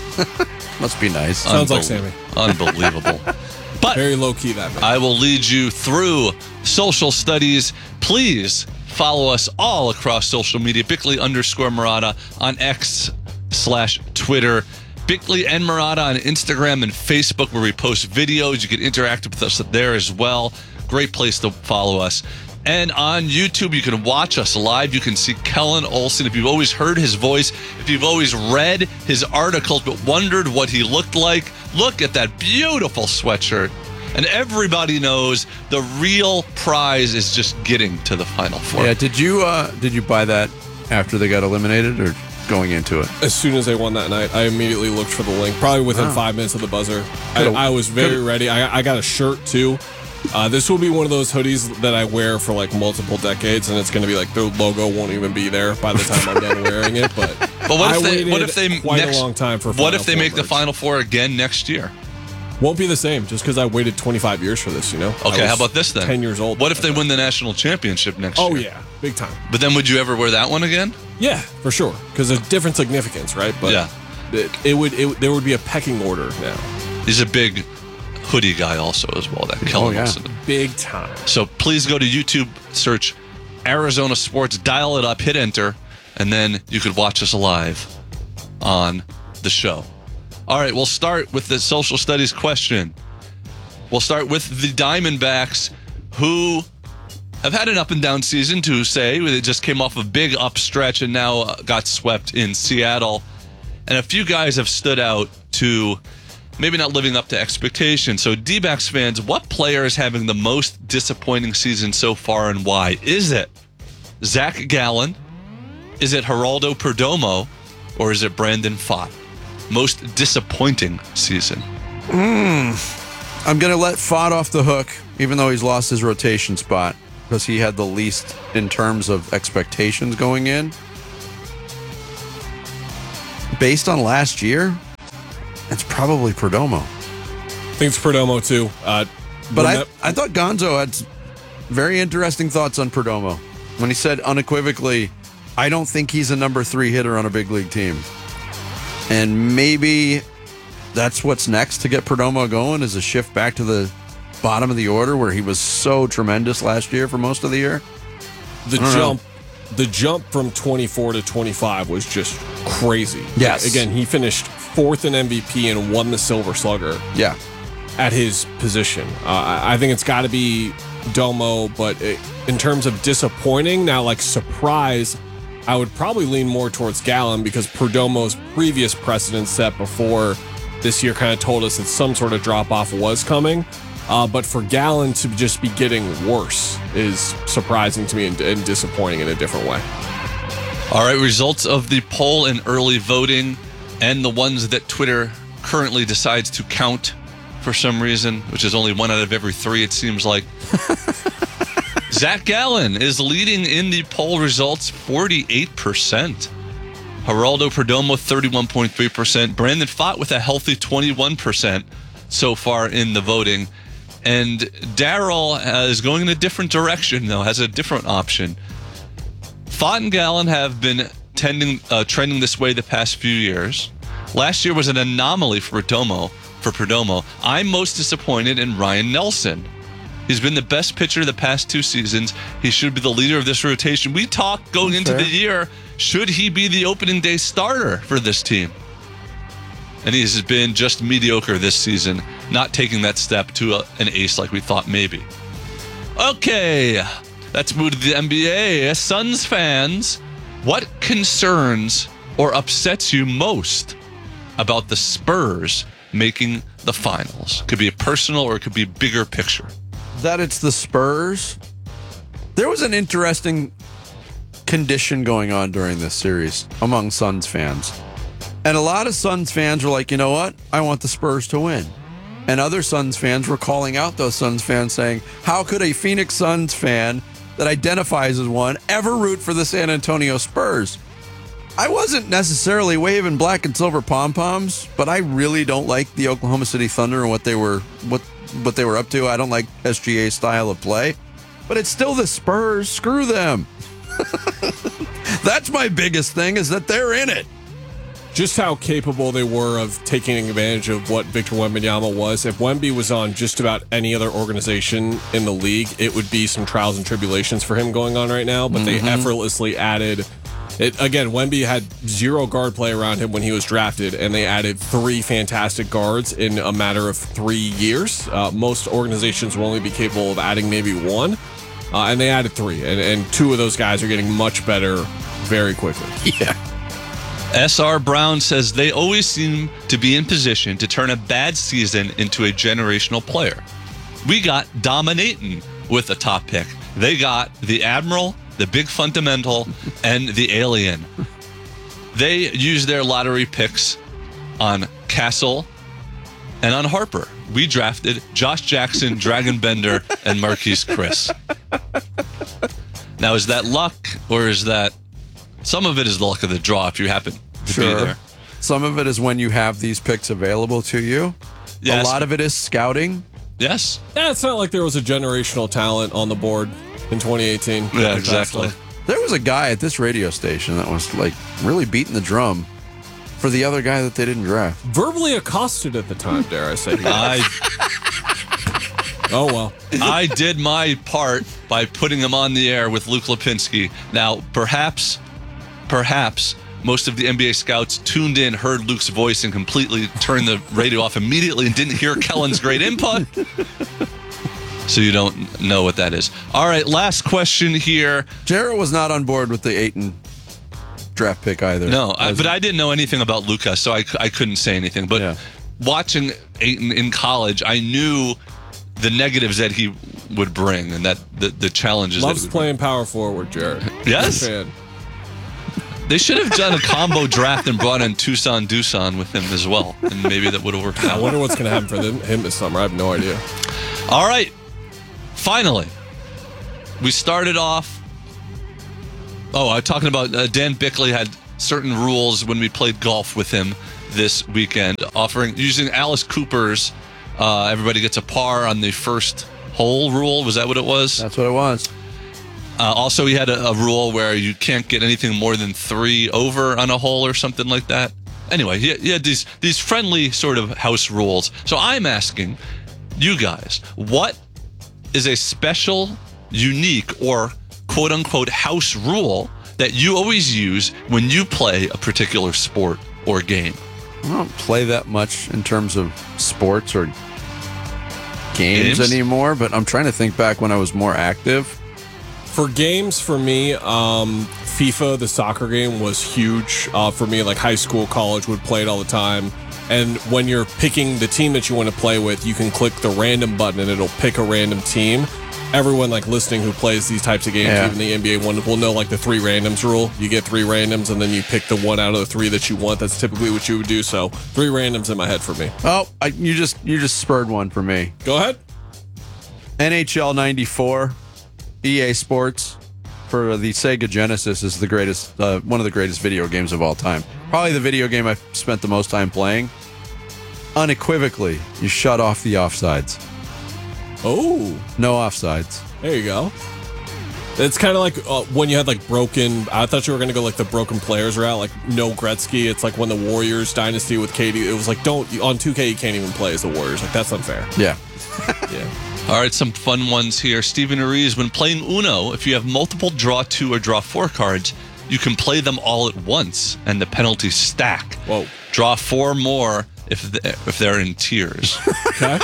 Speaker 9: Must be nice.
Speaker 11: Sounds like Sammy.
Speaker 16: Unbelievable. But
Speaker 11: very low key that.
Speaker 16: I will lead you through social studies. Please follow us all across social media. Bickley underscore Marotta on X slash Twitter. Bickley and Marotta on Instagram and Facebook, where we post videos. You can interact with us there as well. Great place to follow us. And on YouTube, you can watch us live. You can see Kellen Olson. If you've always heard his voice, if you've always read his articles but wondered what he looked like, look at that beautiful sweatshirt. And everybody knows the real prize is just getting to the Final Four.
Speaker 9: Yeah, did you uh, did you buy that after they got eliminated or going into it?
Speaker 11: As soon as they won that night, I immediately looked for the link. Probably within
Speaker 9: Wow.
Speaker 11: five minutes of the buzzer. I, I was very could've. ready. I, I got a shirt too. Uh, this will be one of those hoodies that I wear for like multiple decades, and it's going to be like the logo won't even be there by the time I'm done wearing it. But
Speaker 16: But what if
Speaker 11: I
Speaker 16: they? What if they
Speaker 11: waited quite
Speaker 16: next?
Speaker 11: a long time for
Speaker 16: what
Speaker 11: Final
Speaker 16: if they
Speaker 11: Four
Speaker 16: make the
Speaker 11: merch.
Speaker 16: Final Four again next year?
Speaker 11: Won't be the same just because I waited twenty-five years for this. You know. I
Speaker 16: Okay,
Speaker 11: was
Speaker 16: how about this then?
Speaker 11: ten years old.
Speaker 16: What if they win the national championship next
Speaker 11: Oh
Speaker 16: year?
Speaker 11: yeah, big time.
Speaker 16: But then would you ever wear that one again?
Speaker 11: Yeah, for sure. Because there's different significance, right? But
Speaker 16: Yeah.
Speaker 11: it, it would. It, there would be a pecking order now.
Speaker 16: He's a big hoodie guy also as well. That Kellen
Speaker 11: yeah.
Speaker 16: Wilson.
Speaker 11: Big time.
Speaker 16: So please go to YouTube, search Arizona Sports, dial it up, hit enter, and then you could watch us live on the show. All right, we'll start with the social studies question. We'll start with the Diamondbacks, who have had an up and down season, to say. They just came off a big upstretch and now uh, got swept in Seattle. And a few guys have stood out to maybe not living up to expectations. So D-backs fans, what player is having the most disappointing season so far and why? Is it Zach Gallen? Is it Geraldo Perdomo? Or is it Brandon Pfaadt? Most disappointing season.
Speaker 6: Mm.
Speaker 9: I'm going to let Fott off the hook, even though he's lost his rotation spot, because he had the least in terms of expectations going in. Based on last year, it's probably Perdomo.
Speaker 11: I think it's Perdomo, too. Uh,
Speaker 9: but I, I thought Gonzo had very interesting thoughts on Perdomo when he said unequivocally, I don't think he's a number three hitter on a big league team. And maybe that's what's next to get Perdomo going, is a shift back to the bottom of the order where he was so tremendous last year for most of the year.
Speaker 11: The jump know. the jump from twenty-four to twenty-five was just crazy.
Speaker 9: Yes.
Speaker 11: Again, he finished fourth in M V P and won the Silver Slugger.
Speaker 9: Yeah.
Speaker 11: At his position. Uh, I think it's got to be Domo, but it, in terms of disappointing, now like surprise, I would probably lean more towards Gallen, because Perdomo's previous precedent set before this year kind of told us that some sort of drop-off was coming. Uh, but for Gallen to just be getting worse is surprising to me and, and disappointing in a different way.
Speaker 16: All right, results of the poll and early voting, and the ones that Twitter currently decides to count for some reason, which is only one out of every three, it seems like. Zach Gallen is leading in the poll results, forty-eight percent. Geraldo Perdomo, thirty-one point three percent. Brandon Pfaadt with a healthy twenty-one percent so far in the voting. And Daryl uh, is going in a different direction, though, has a different option. Pfaadt and Gallen have been tending, uh, trending this way the past few years. Last year was an anomaly for Perdomo. For Perdomo, I'm most disappointed in Ryan Nelson. He's been the best pitcher the past two seasons. He should be the leader of this rotation. We talked going
Speaker 9: That's
Speaker 16: into
Speaker 9: fair.
Speaker 16: the year, should he be the opening day starter for this team? And he's been just mediocre this season, not taking that step to a, an ace like we thought maybe. Okay, let's move to the N B A. As Suns fans, what concerns or upsets you most about the Spurs making the finals? Could be a personal or it could be bigger picture.
Speaker 9: That it's the Spurs. There was an interesting condition going on during this series among Suns fans. And a lot of Suns fans were like, you know what? I want the Spurs to win. And other Suns fans were calling out those Suns fans saying, how could a Phoenix Suns fan that identifies as one ever root for the San Antonio Spurs? I wasn't necessarily waving black and silver pom-poms, but I really don't like the Oklahoma City Thunder and what they were what what they were up to. I don't like S G A's style of play, but it's still the Spurs. Screw them. That's my biggest thing, is that they're in it.
Speaker 11: Just how capable they were of taking advantage of what Victor Wembanyama was. If Wemby was on just about any other organization in the league, it would be some trials and tribulations for him going on right now, but
Speaker 9: Mhm.
Speaker 11: they effortlessly added it. Again, Wemby had zero guard play around him when he was drafted, and they added three fantastic guards in a matter of three years. Uh, most organizations will only be capable of adding maybe one, uh, and they added three, and, and two of those guys are getting much better very quickly.
Speaker 9: Yeah.
Speaker 16: S R Brown says they always seem to be in position to turn a bad season into a generational player. We got dominating with the top pick. They got the Admiral, the Big Fundamental, and the Alien. They used their lottery picks on Castle and on Harper. We drafted Josh Jackson, Dragon Bender, and Marquise Chris. Now, is that luck, or is that... Some of it is the luck of the draw if you happen to
Speaker 9: Sure.
Speaker 16: be there.
Speaker 9: Some of it is when you have these picks available to you.
Speaker 16: Yes.
Speaker 9: A lot of it is scouting.
Speaker 16: Yes.
Speaker 11: Yeah, it's not like there was a generational talent on the board in twenty eighteen.
Speaker 16: Yeah, exactly.
Speaker 9: There was a guy at this radio station that was like really beating the drum for the other guy that they didn't draft.
Speaker 11: Verbally accosted at the time, dare I say.
Speaker 16: I,
Speaker 11: oh, well.
Speaker 16: I did my part by putting him on the air with Luke Lipinski. Now, perhaps, perhaps most of the N B A scouts tuned in, heard Luke's voice, and completely turned the radio off immediately and didn't hear Kellen's great input. So you don't know what that is. All right, last question here.
Speaker 9: Jarrett was not on board with the Ayton draft pick either.
Speaker 16: No, I, but I didn't know anything about Luka, so I, I couldn't say anything. But
Speaker 9: Yeah.
Speaker 16: watching Ayton in college, I knew the negatives that he would bring and that the, the challenges.
Speaker 11: Loves
Speaker 16: that he would
Speaker 11: playing power forward, Jared.
Speaker 16: Yes?
Speaker 11: Big fan.
Speaker 16: They should have done a combo draft and brought in Tucson Duson with him as well, and maybe that would have worked out.
Speaker 11: I wonder what's going to happen for them, him this summer. I have no idea.
Speaker 16: All right. Finally, we started off. Oh, I'm talking about uh, Dan Bickley had certain rules when we played golf with him this weekend, offering using Alice Cooper's uh, everybody gets a par on the first hole rule. Was that what it was?
Speaker 9: That's what it was.
Speaker 16: Uh, also, he had a, a rule where you can't get anything more than three over on a hole or something like that. Anyway, he, he had these these friendly sort of house rules. So I'm asking you guys, what is a special, unique, or quote-unquote house rule that you always use when you play a particular sport or game?
Speaker 9: I don't play that much in terms of sports or games, games anymore, but I'm trying to think back when I was more active.
Speaker 11: For games, for me, um, FIFA, the soccer game, was huge uh, for me. Like high school, college, would play it all the time. And when you're picking the team that you want to play with, you can click the random button and it'll pick a random team. Everyone like listening who plays these types of games, yeah. even the N B A one, will know like the three randoms rule. You get three randoms and then you pick the one out of the three that you want. That's typically what you would do. So three randoms in my head for me.
Speaker 9: Oh, I, you just you just spurred one for me.
Speaker 11: Go ahead.
Speaker 9: N H L ninety-four. E A Sports for the Sega Genesis is the greatest, uh, one of the greatest video games of all time. Probably the video game I've spent the most time playing. Unequivocally, you shut off the offsides.
Speaker 11: Oh.
Speaker 9: No offsides.
Speaker 11: There you go. It's kind of like uh, when you had like broken, I thought you were going to go like the broken players route, like no Gretzky. It's like when the Warriors dynasty with K D, it was like, don't, on two K you can't even play as the Warriors. Like that's unfair.
Speaker 9: Yeah.
Speaker 11: Yeah.
Speaker 16: All right, some fun ones here. Stephen Ariz, when playing Uno, if you have multiple draw two or draw four cards, you can play them all at once, and the penalties stack.
Speaker 11: Whoa.
Speaker 16: Draw four more if they're, if they're in tiers.
Speaker 11: Okay.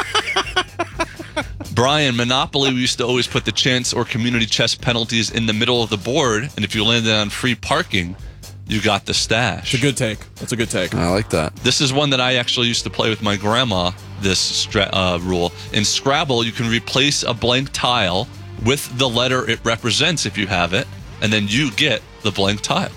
Speaker 16: Brian, Monopoly, we used to always put the chance or community chest penalties in the middle of the board, and if you landed on free parking, you got the stash.
Speaker 11: It's a good take. That's a good take.
Speaker 9: I like that.
Speaker 16: This is one that I actually used to play with my grandma, this stra- uh, rule. In Scrabble, you can replace a blank tile with the letter it represents if you have it, and then you get the blank tile.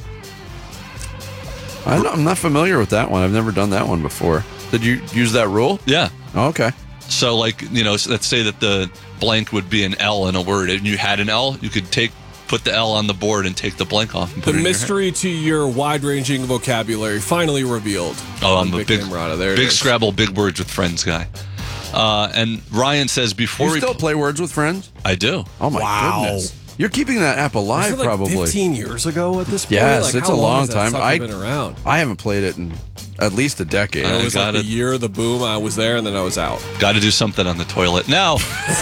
Speaker 9: I I'm not familiar with that one. I've never done that one before. Did you use that rule?
Speaker 16: Yeah.
Speaker 9: Oh, okay.
Speaker 16: So, like, you know, let's say that the blank would be an L in a word, and you had an L, you could take put the L on the board and take the blank off and put
Speaker 11: the
Speaker 16: it in
Speaker 11: mystery
Speaker 16: your
Speaker 11: to your wide-ranging vocabulary finally revealed.
Speaker 16: Oh, I'm a big, big,
Speaker 11: there
Speaker 16: big Scrabble, big words with friends guy. Uh, and Ryan says before
Speaker 9: you
Speaker 16: we
Speaker 9: still play Words with Friends?
Speaker 16: I do.
Speaker 9: Oh my
Speaker 11: wow.
Speaker 9: goodness! You're keeping that app alive,
Speaker 11: like
Speaker 9: probably.
Speaker 11: fifteen years ago at this point.
Speaker 9: Yes,
Speaker 11: like,
Speaker 9: it's
Speaker 11: how
Speaker 9: a long,
Speaker 11: long has that
Speaker 9: time.
Speaker 11: sucker
Speaker 9: I
Speaker 11: been around.
Speaker 9: I haven't played it in at least a decade.
Speaker 11: It was like
Speaker 16: gotta,
Speaker 11: the year of the boom. I was there and then I was out.
Speaker 16: Got to do something on the toilet now.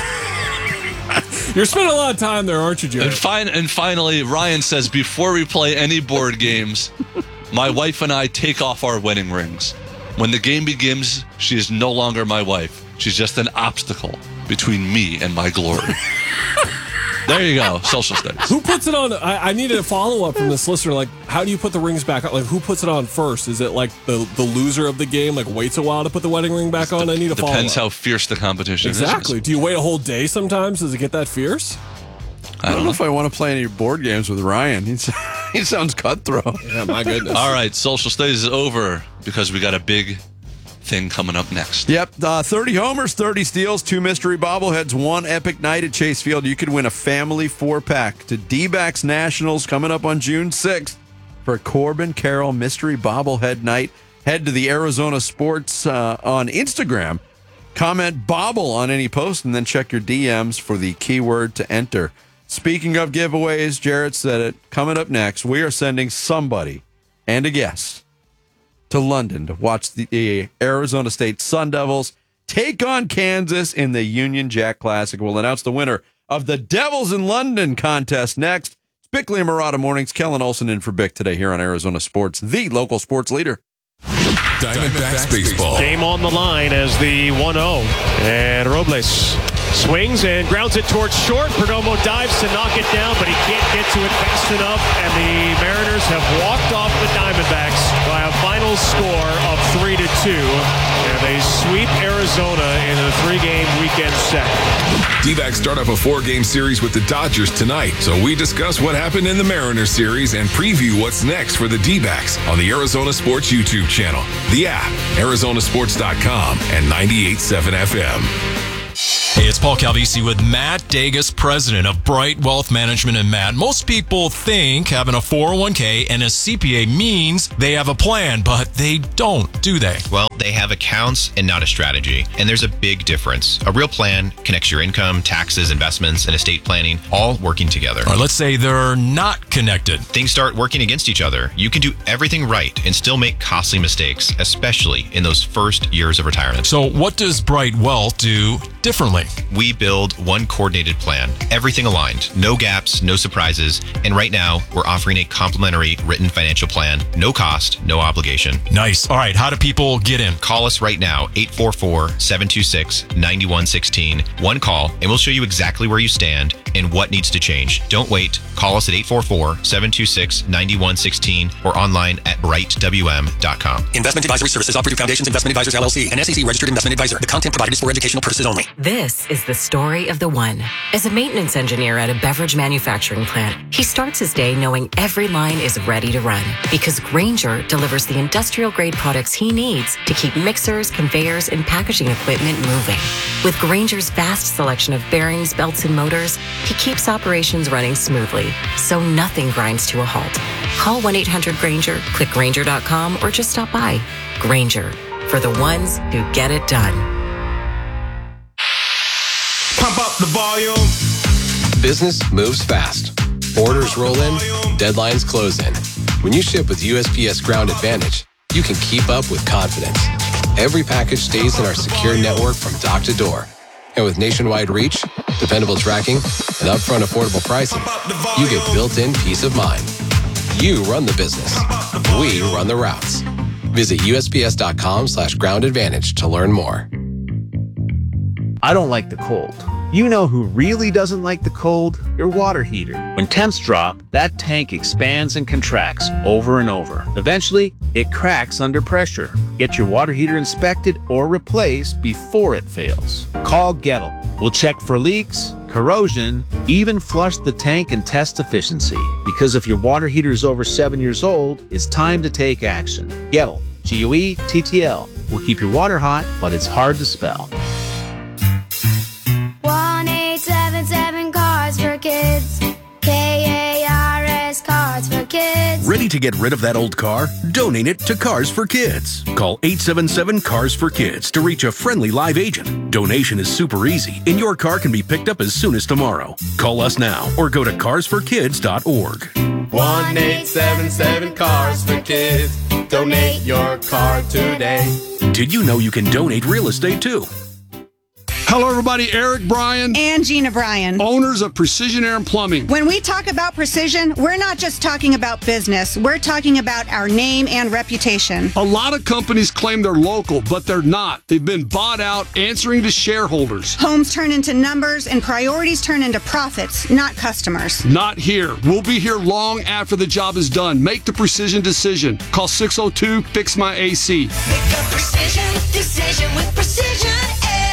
Speaker 11: You're spending a lot of time there, aren't you, Jared?
Speaker 16: And, fin- and finally, Ryan says, before we play any board games, my wife and I take off our wedding rings. When the game begins, she is no longer my wife. She's just an obstacle between me and my glory. There you go. Social studies.
Speaker 11: Who puts it on? I, I needed a follow-up from this listener. Like, how do you put the rings back on? Like, who puts it on first? Is it like the, the loser of the game, like, waits a while to put the wedding ring back on? I need a follow-up.
Speaker 16: Depends how fierce the competition
Speaker 11: exactly.
Speaker 16: is.
Speaker 11: Exactly. Do you wait a whole day sometimes? Does it get that fierce?
Speaker 9: I don't know if I want to play any board games with Ryan. He's, he sounds cutthroat.
Speaker 11: Yeah, my goodness.
Speaker 16: All right, social studies is over because we got a big thing coming up next.
Speaker 9: Yep, uh, thirty homers, thirty steals, two mystery bobbleheads, one epic night at Chase Field. You could win a family four-pack to D-backs Nationals coming up on June sixth for Corbin Carroll Mystery Bobblehead Night. Head to the Arizona Sports uh, on Instagram. Comment Bobble on any post, and then check your D Ms for the keyword to enter. Speaking of giveaways, Jarrett said it. Coming up next, we are sending somebody and a guest to London to watch the Arizona State Sun Devils take on Kansas in the Union Jack Classic. We'll announce the winner of the Devils in London contest next. It's Bickley and Marotta Mornings. Kellen Olson in for Bick today here on Arizona Sports, the local sports leader.
Speaker 1: Diamondbacks baseball.
Speaker 4: Game on the line as the one oh. And Robles swings and grounds it towards short. Perdomo dives to knock it down, but he can't get to it fast enough. And the Mariners have walked off the Diamondbacks by a final score of three to two. and they sweep Arizona in a three-game weekend set.
Speaker 1: D-backs start up a four-game series with the Dodgers tonight, so we discuss what happened in the Mariners series and preview what's next for the D-backs on the Arizona Sports YouTube channel, the app, Arizona Sports dot com, and ninety-eight point seven F M.
Speaker 7: Hey, it's Paul Calvisi with Matt Dagus, president of Bright Wealth Management. And Matt, most people think having a four oh one k and a C P A means they have a plan, but they don't, do they?
Speaker 8: Well, they have accounts and not a strategy. And there's a big difference. A real plan connects your income, taxes, investments, and estate planning all working together.
Speaker 7: All right, let's say they're not connected.
Speaker 8: Things start working against each other. You can do everything right and still make costly mistakes, especially in those first years of retirement.
Speaker 7: So what does Bright Wealth do differently?
Speaker 8: We build one coordinated plan, everything aligned, no gaps, no surprises. And right now, we're offering a complimentary written financial plan, no cost, no obligation.
Speaker 7: Nice. All right, how do people get in?
Speaker 8: Call us right now, eight four four, seven two six, nine one one six. One call, and we'll show you exactly where you stand and what needs to change. Don't wait. Call us at eight four four, seven two six, nine one one six or online at bright w m dot com.
Speaker 10: Investment advisory services offered through Foundations Investment Advisors, L L C, an S E C registered investment advisor. The content provided is for educational purposes only.
Speaker 21: This is the story of the one. As a maintenance engineer at a beverage manufacturing plant, he starts his day knowing every line is ready to run because Grainger delivers the industrial-grade products he needs to keep mixers, conveyors, and packaging equipment moving. With Grainger's vast selection of bearings, belts, and motors, he keeps operations running smoothly, so nothing grinds to a halt. Call one eight hundred Grainger, click Grainger dot com, or just stop by. Grainger, for the ones who get it done.
Speaker 12: Pump up the volume. Business moves fast. Orders roll in, deadlines close in. When you ship with U S P S Ground Advantage, you can keep up with confidence. Every package stays in our secure network from dock to door. And with nationwide reach, dependable tracking, and upfront affordable pricing, you get built-in peace of mind. You run the business. We run the routes. Visit U S P S dot com slash ground advantage to learn more.
Speaker 13: I don't like the cold. You know who really doesn't like the cold? Your water heater. When temps drop, that tank expands and contracts over and over. Eventually, it cracks under pressure. Get your water heater inspected or replaced before it fails. Call Gettle. We'll check for leaks, corrosion, even flush the tank and test efficiency. Because if your water heater is over seven years old, it's time to take action. Gettle. G U E T T L. Will keep your water hot, but it's hard to spell.
Speaker 26: one eight seven seven Cars for Kids. K A R S Cars for Kids.
Speaker 27: Ready to get rid of that old car? Donate it to Cars for Kids. Call eight seven seven Cars for Kids to reach a friendly live agent. Donation is super easy, and your car can be picked up as soon as tomorrow. Call us now or go to cars for kids dot org.
Speaker 28: one eight seven seven Cars for Kids. Donate your car today.
Speaker 27: Did you know you can donate real estate too?
Speaker 29: Hello, everybody. Eric Bryan.
Speaker 30: And Gina Bryan.
Speaker 29: Owners of Precision Air and Plumbing.
Speaker 30: When we talk about precision, we're not just talking about business. We're talking about our name and reputation.
Speaker 29: A lot of companies claim they're local, but they're not. They've been bought out, answering to shareholders.
Speaker 30: Homes turn into numbers and priorities turn into profits, not customers.
Speaker 29: Not here. We'll be here long after the job is done. Make the precision decision. Call six oh two, fix my A C.
Speaker 26: Make a precision decision with Precision Air.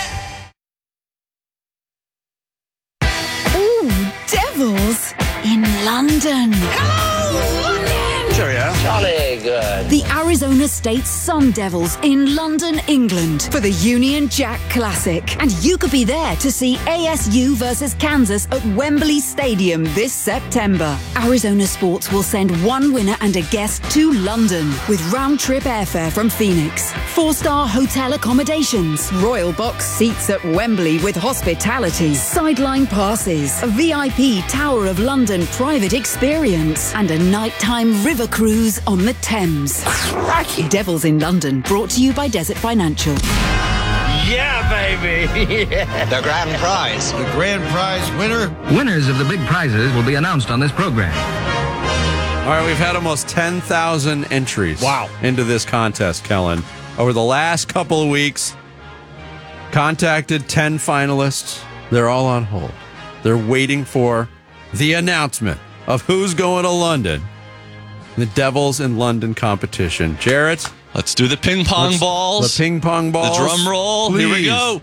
Speaker 31: Devils in London.
Speaker 26: Hello, London!
Speaker 31: Cheerio.
Speaker 26: Jolly good.
Speaker 31: The Arizona State Sun Devils in London, England for the Union Jack Classic. And you could be there to see A S U versus Kansas at Wembley Stadium this September. Arizona Sports will send one winner and a guest to London with round-trip airfare from Phoenix, four-star hotel accommodations, royal box seats at Wembley with hospitality, sideline passes, a V I P Tower of London private experience, and a nighttime river cruise on the Thames. Crikey. Devils in London, brought to you by Desert Financial.
Speaker 32: Yeah, baby! Yeah.
Speaker 33: The grand prize.
Speaker 32: The grand prize winner.
Speaker 33: Winners of the big prizes will be announced on this program.
Speaker 9: All right, we've had almost ten thousand entries
Speaker 11: wow.
Speaker 9: into this contest, Kellen. Over the last couple of weeks, contacted ten finalists. They're all on hold. They're waiting for the announcement of who's going to London. The Devils in London competition. Jarrett,
Speaker 16: Let's do the ping pong
Speaker 9: Let's-
Speaker 16: balls.
Speaker 9: The ping pong balls.
Speaker 16: The drum roll. Here we
Speaker 9: Please.
Speaker 16: go.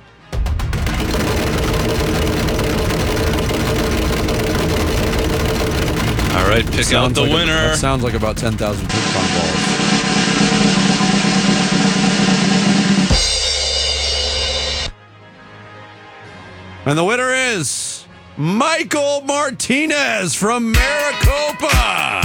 Speaker 16: All right, pick out
Speaker 9: Sounds
Speaker 16: the
Speaker 9: like a-
Speaker 16: winner.
Speaker 9: that sounds like about ten thousand ping pong balls. And the winner is Michael Martinez from Maricopa.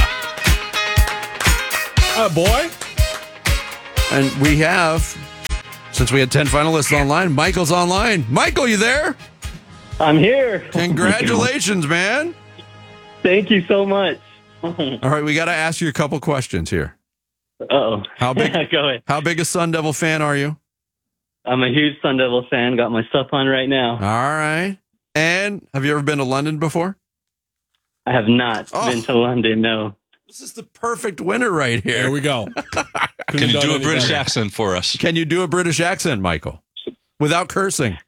Speaker 11: Uh, boy.
Speaker 9: And we have, since we had ten finalists online, Michael's online. Michael, you there?
Speaker 2: I'm here.
Speaker 9: Congratulations, man.
Speaker 2: Thank you so much.
Speaker 9: All right, we got to ask you a couple questions here.
Speaker 2: Uh-oh.
Speaker 9: How big?
Speaker 2: Go ahead.
Speaker 9: How big a Sun Devil fan are you?
Speaker 2: I'm a huge Sun Devil fan. Got my stuff on right now.
Speaker 9: All right. And have you ever been to London before?
Speaker 2: I have not
Speaker 9: Oh.
Speaker 2: been to London, no.
Speaker 9: This is the perfect winner right here.
Speaker 11: There we go.
Speaker 16: Can you do a British accent for us?
Speaker 9: Can you do a British accent, Michael? Without cursing.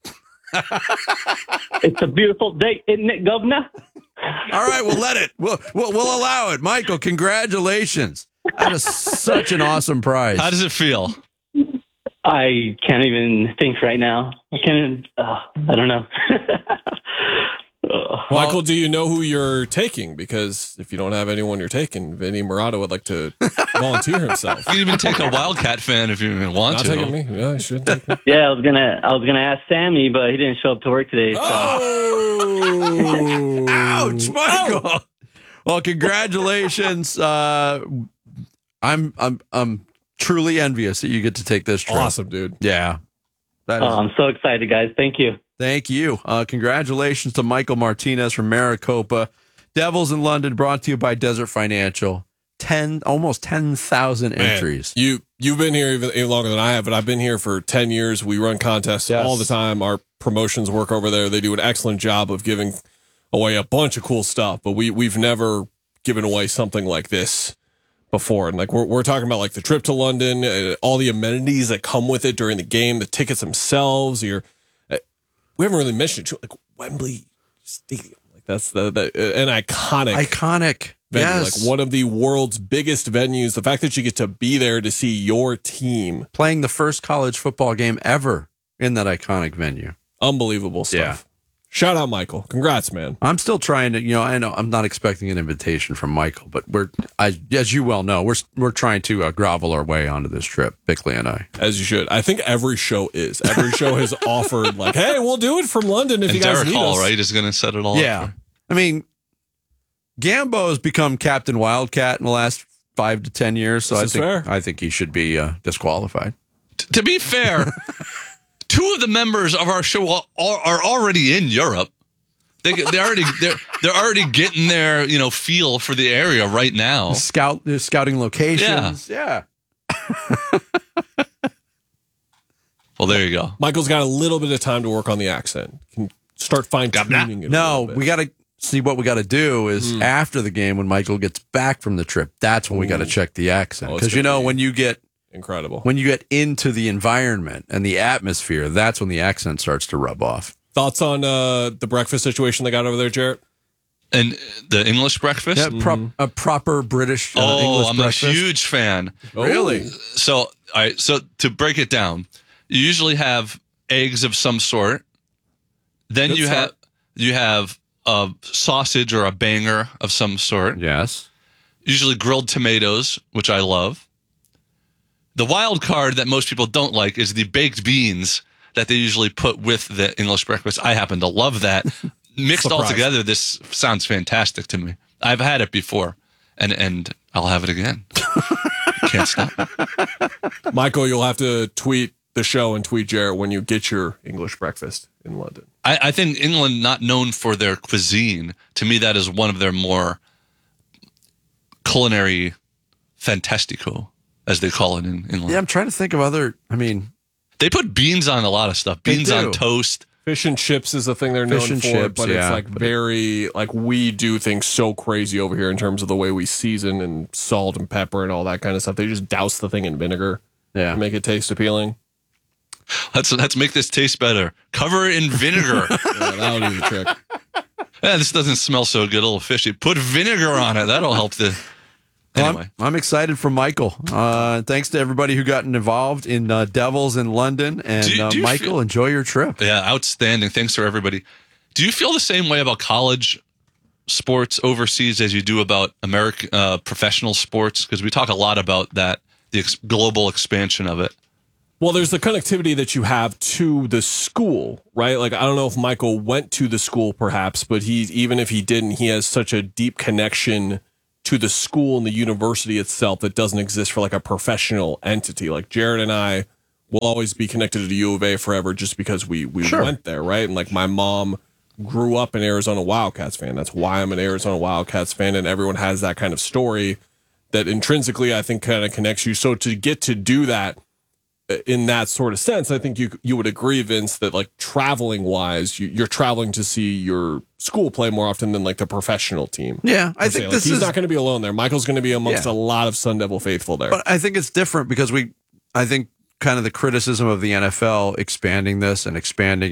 Speaker 2: It's a beautiful day, isn't it, Governor?
Speaker 9: All right, we'll let it. We'll, we'll, we'll allow it. Michael, congratulations. That is such an awesome prize.
Speaker 16: How does it feel?
Speaker 2: I can't even think right now. I can't. Uh, I don't know.
Speaker 11: Michael, do you know who you're taking? Because if you don't have anyone you're taking, Vinny Murata would like to volunteer himself.
Speaker 16: You can even take a Wildcat fan if you even want
Speaker 11: Not
Speaker 16: to.
Speaker 11: taking me. Yeah, I should. Take me.
Speaker 2: Yeah, I was gonna. I was gonna ask Sammy, but he didn't show up to work today. So.
Speaker 9: Oh, ouch, Michael. Well, congratulations. Uh, I'm I'm I'm truly envious that you get to take this trip.
Speaker 11: Awesome, dude.
Speaker 9: Yeah. That
Speaker 2: Oh,
Speaker 9: is,
Speaker 2: I'm so excited, guys. Thank you.
Speaker 9: thank you. Uh, congratulations to Michael Martinez from Maricopa. Devils in London, brought to you by Desert Financial. Ten, almost ten thousand
Speaker 11: Man,
Speaker 9: entries.
Speaker 11: You you've been here even, even longer than I have, but I've been here for ten years. We run contests
Speaker 9: Yes.
Speaker 11: all the time. Our promotions work over there. They do an excellent job of giving away a bunch of cool stuff, but we we've never given away something like this before. And like we're we're talking about like the trip to London, uh, all the amenities that come with it during the game, the tickets themselves. You're uh, we haven't really mentioned it too, like Wembley Stadium. Like that's the, the uh, an iconic
Speaker 9: Iconic.
Speaker 11: venue,
Speaker 9: Yes.
Speaker 11: like one of the world's biggest venues. The fact that you get to be there to see your team,
Speaker 9: Playing the first college football game ever in that iconic venue.
Speaker 11: unbelievable stuff.
Speaker 9: Yeah.
Speaker 11: Shout out, Michael. Congrats, man.
Speaker 9: I'm still trying to, you know, I know I'm not expecting an invitation from Michael, but we're, I, as you well know, we're we're trying to uh, grovel our way onto this trip, Bickley and I.
Speaker 11: As you should. I think every show is. Every show has offered like, hey, we'll do it from London if
Speaker 16: And
Speaker 11: you guys
Speaker 16: Derek
Speaker 11: need
Speaker 16: Hall,
Speaker 11: us.
Speaker 16: right, is going to set it all
Speaker 9: Yeah,
Speaker 16: up.
Speaker 9: I mean, Gambo has become Captain Wildcat in the last five to ten years, so
Speaker 11: This
Speaker 9: I
Speaker 11: is
Speaker 9: think
Speaker 11: fair.
Speaker 9: I think he should be uh, disqualified.
Speaker 16: T- to be fair, two of the members of our show are, are already in Europe. They they already they're they're already getting their you know feel for the area right now.
Speaker 9: Scout, they're scouting locations. Yeah.
Speaker 16: Well, there you go.
Speaker 11: Michael's got a little bit of time to work on the accent. Can start fine tuning it.
Speaker 9: No, we got to see what we got to do is
Speaker 11: Mm.
Speaker 9: after the game when Michael gets back from the trip. That's when we got to check the accent
Speaker 11: Oh, it's
Speaker 9: because you
Speaker 11: gonna
Speaker 9: know
Speaker 11: be
Speaker 9: when you get
Speaker 11: incredible
Speaker 9: when you get into the environment and the atmosphere, that's when the accent starts to rub off.
Speaker 11: Thoughts on uh, the breakfast situation they got over there, Jarrett?
Speaker 16: And the English breakfast.
Speaker 9: Yeah, prop, a proper British uh,
Speaker 16: oh,
Speaker 9: English
Speaker 16: I'm
Speaker 9: breakfast.
Speaker 16: a huge fan.
Speaker 9: Really?
Speaker 16: So, all right. So to break it down, you usually have eggs of some sort. Then
Speaker 9: Good
Speaker 16: you
Speaker 9: start.
Speaker 16: have you have a sausage or a banger of some sort.
Speaker 9: Yes.
Speaker 16: Usually grilled tomatoes, which I love. The wild card that most people don't like is the baked beans that they usually put with the English breakfast. I happen to love that. Mixed all
Speaker 11: Surprise.
Speaker 16: together, this sounds fantastic to me. I've had it before, and and I'll have it again. Can't stop.
Speaker 11: Michael, you'll have to tweet the show and tweet Jarrett when you get your English breakfast in London.
Speaker 16: I, I think England, not known for their cuisine, to me that is one of their more culinary fantastico, as they call it in England.
Speaker 9: Yeah, I'm trying to think of other. I mean,
Speaker 16: they put beans on a lot of stuff.
Speaker 9: They
Speaker 16: Beans
Speaker 9: do.
Speaker 16: on toast.
Speaker 11: Fish and chips is the thing they're
Speaker 9: Fish
Speaker 11: known
Speaker 9: and
Speaker 11: for,
Speaker 9: chips,
Speaker 11: but it's
Speaker 9: yeah.
Speaker 11: like very like we do things so crazy over here in terms of the way we season and salt and pepper and all that kind of stuff. They just douse the thing in vinegar
Speaker 9: yeah,
Speaker 11: to make it taste appealing.
Speaker 16: Let's let's make this taste better. Cover it in vinegar.
Speaker 11: Yeah, that'll do the trick.
Speaker 16: Yeah, this doesn't smell so good, a little fishy. Put vinegar on it. That'll help the Anyway,
Speaker 9: I'm, I'm excited for Michael. Uh, thanks to everybody who got involved in uh, Devils in London. And
Speaker 16: Do you-
Speaker 9: uh,
Speaker 16: do you
Speaker 9: Michael,
Speaker 16: feel-
Speaker 9: enjoy your trip.
Speaker 16: yeah, outstanding. Thanks for everybody. Do you feel the same way about college sports overseas as you do about American uh, professional sports? Because we talk a lot about that, the ex- global expansion of it.
Speaker 11: Well, there's the connectivity that you have to the school, right? Like, I don't know if Michael went to the school perhaps, but he, even if he didn't, he has such a deep connection to the school and the university itself that doesn't exist for like a professional entity. Like Jared and I will always be connected to the U of A forever just because we, we
Speaker 9: Sure.
Speaker 11: went there, right? And like my mom grew up an Arizona Wildcats fan. That's why I'm an Arizona Wildcats fan. And everyone has that kind of story that intrinsically I think kind of connects you. So to get to do that in that sort of sense, I think you you would agree, Vince, that like traveling wise, you, you're traveling to see your school play more often than like the professional team.
Speaker 9: Yeah, I
Speaker 11: Per se.
Speaker 9: think
Speaker 11: Like,
Speaker 9: this
Speaker 11: he's
Speaker 9: is.
Speaker 11: not going to be alone there. Michael's going to be amongst
Speaker 9: Yeah.
Speaker 11: a lot of Sun Devil faithful there.
Speaker 9: But I think it's different because we, I think kind of the criticism of the N F L expanding this and expanding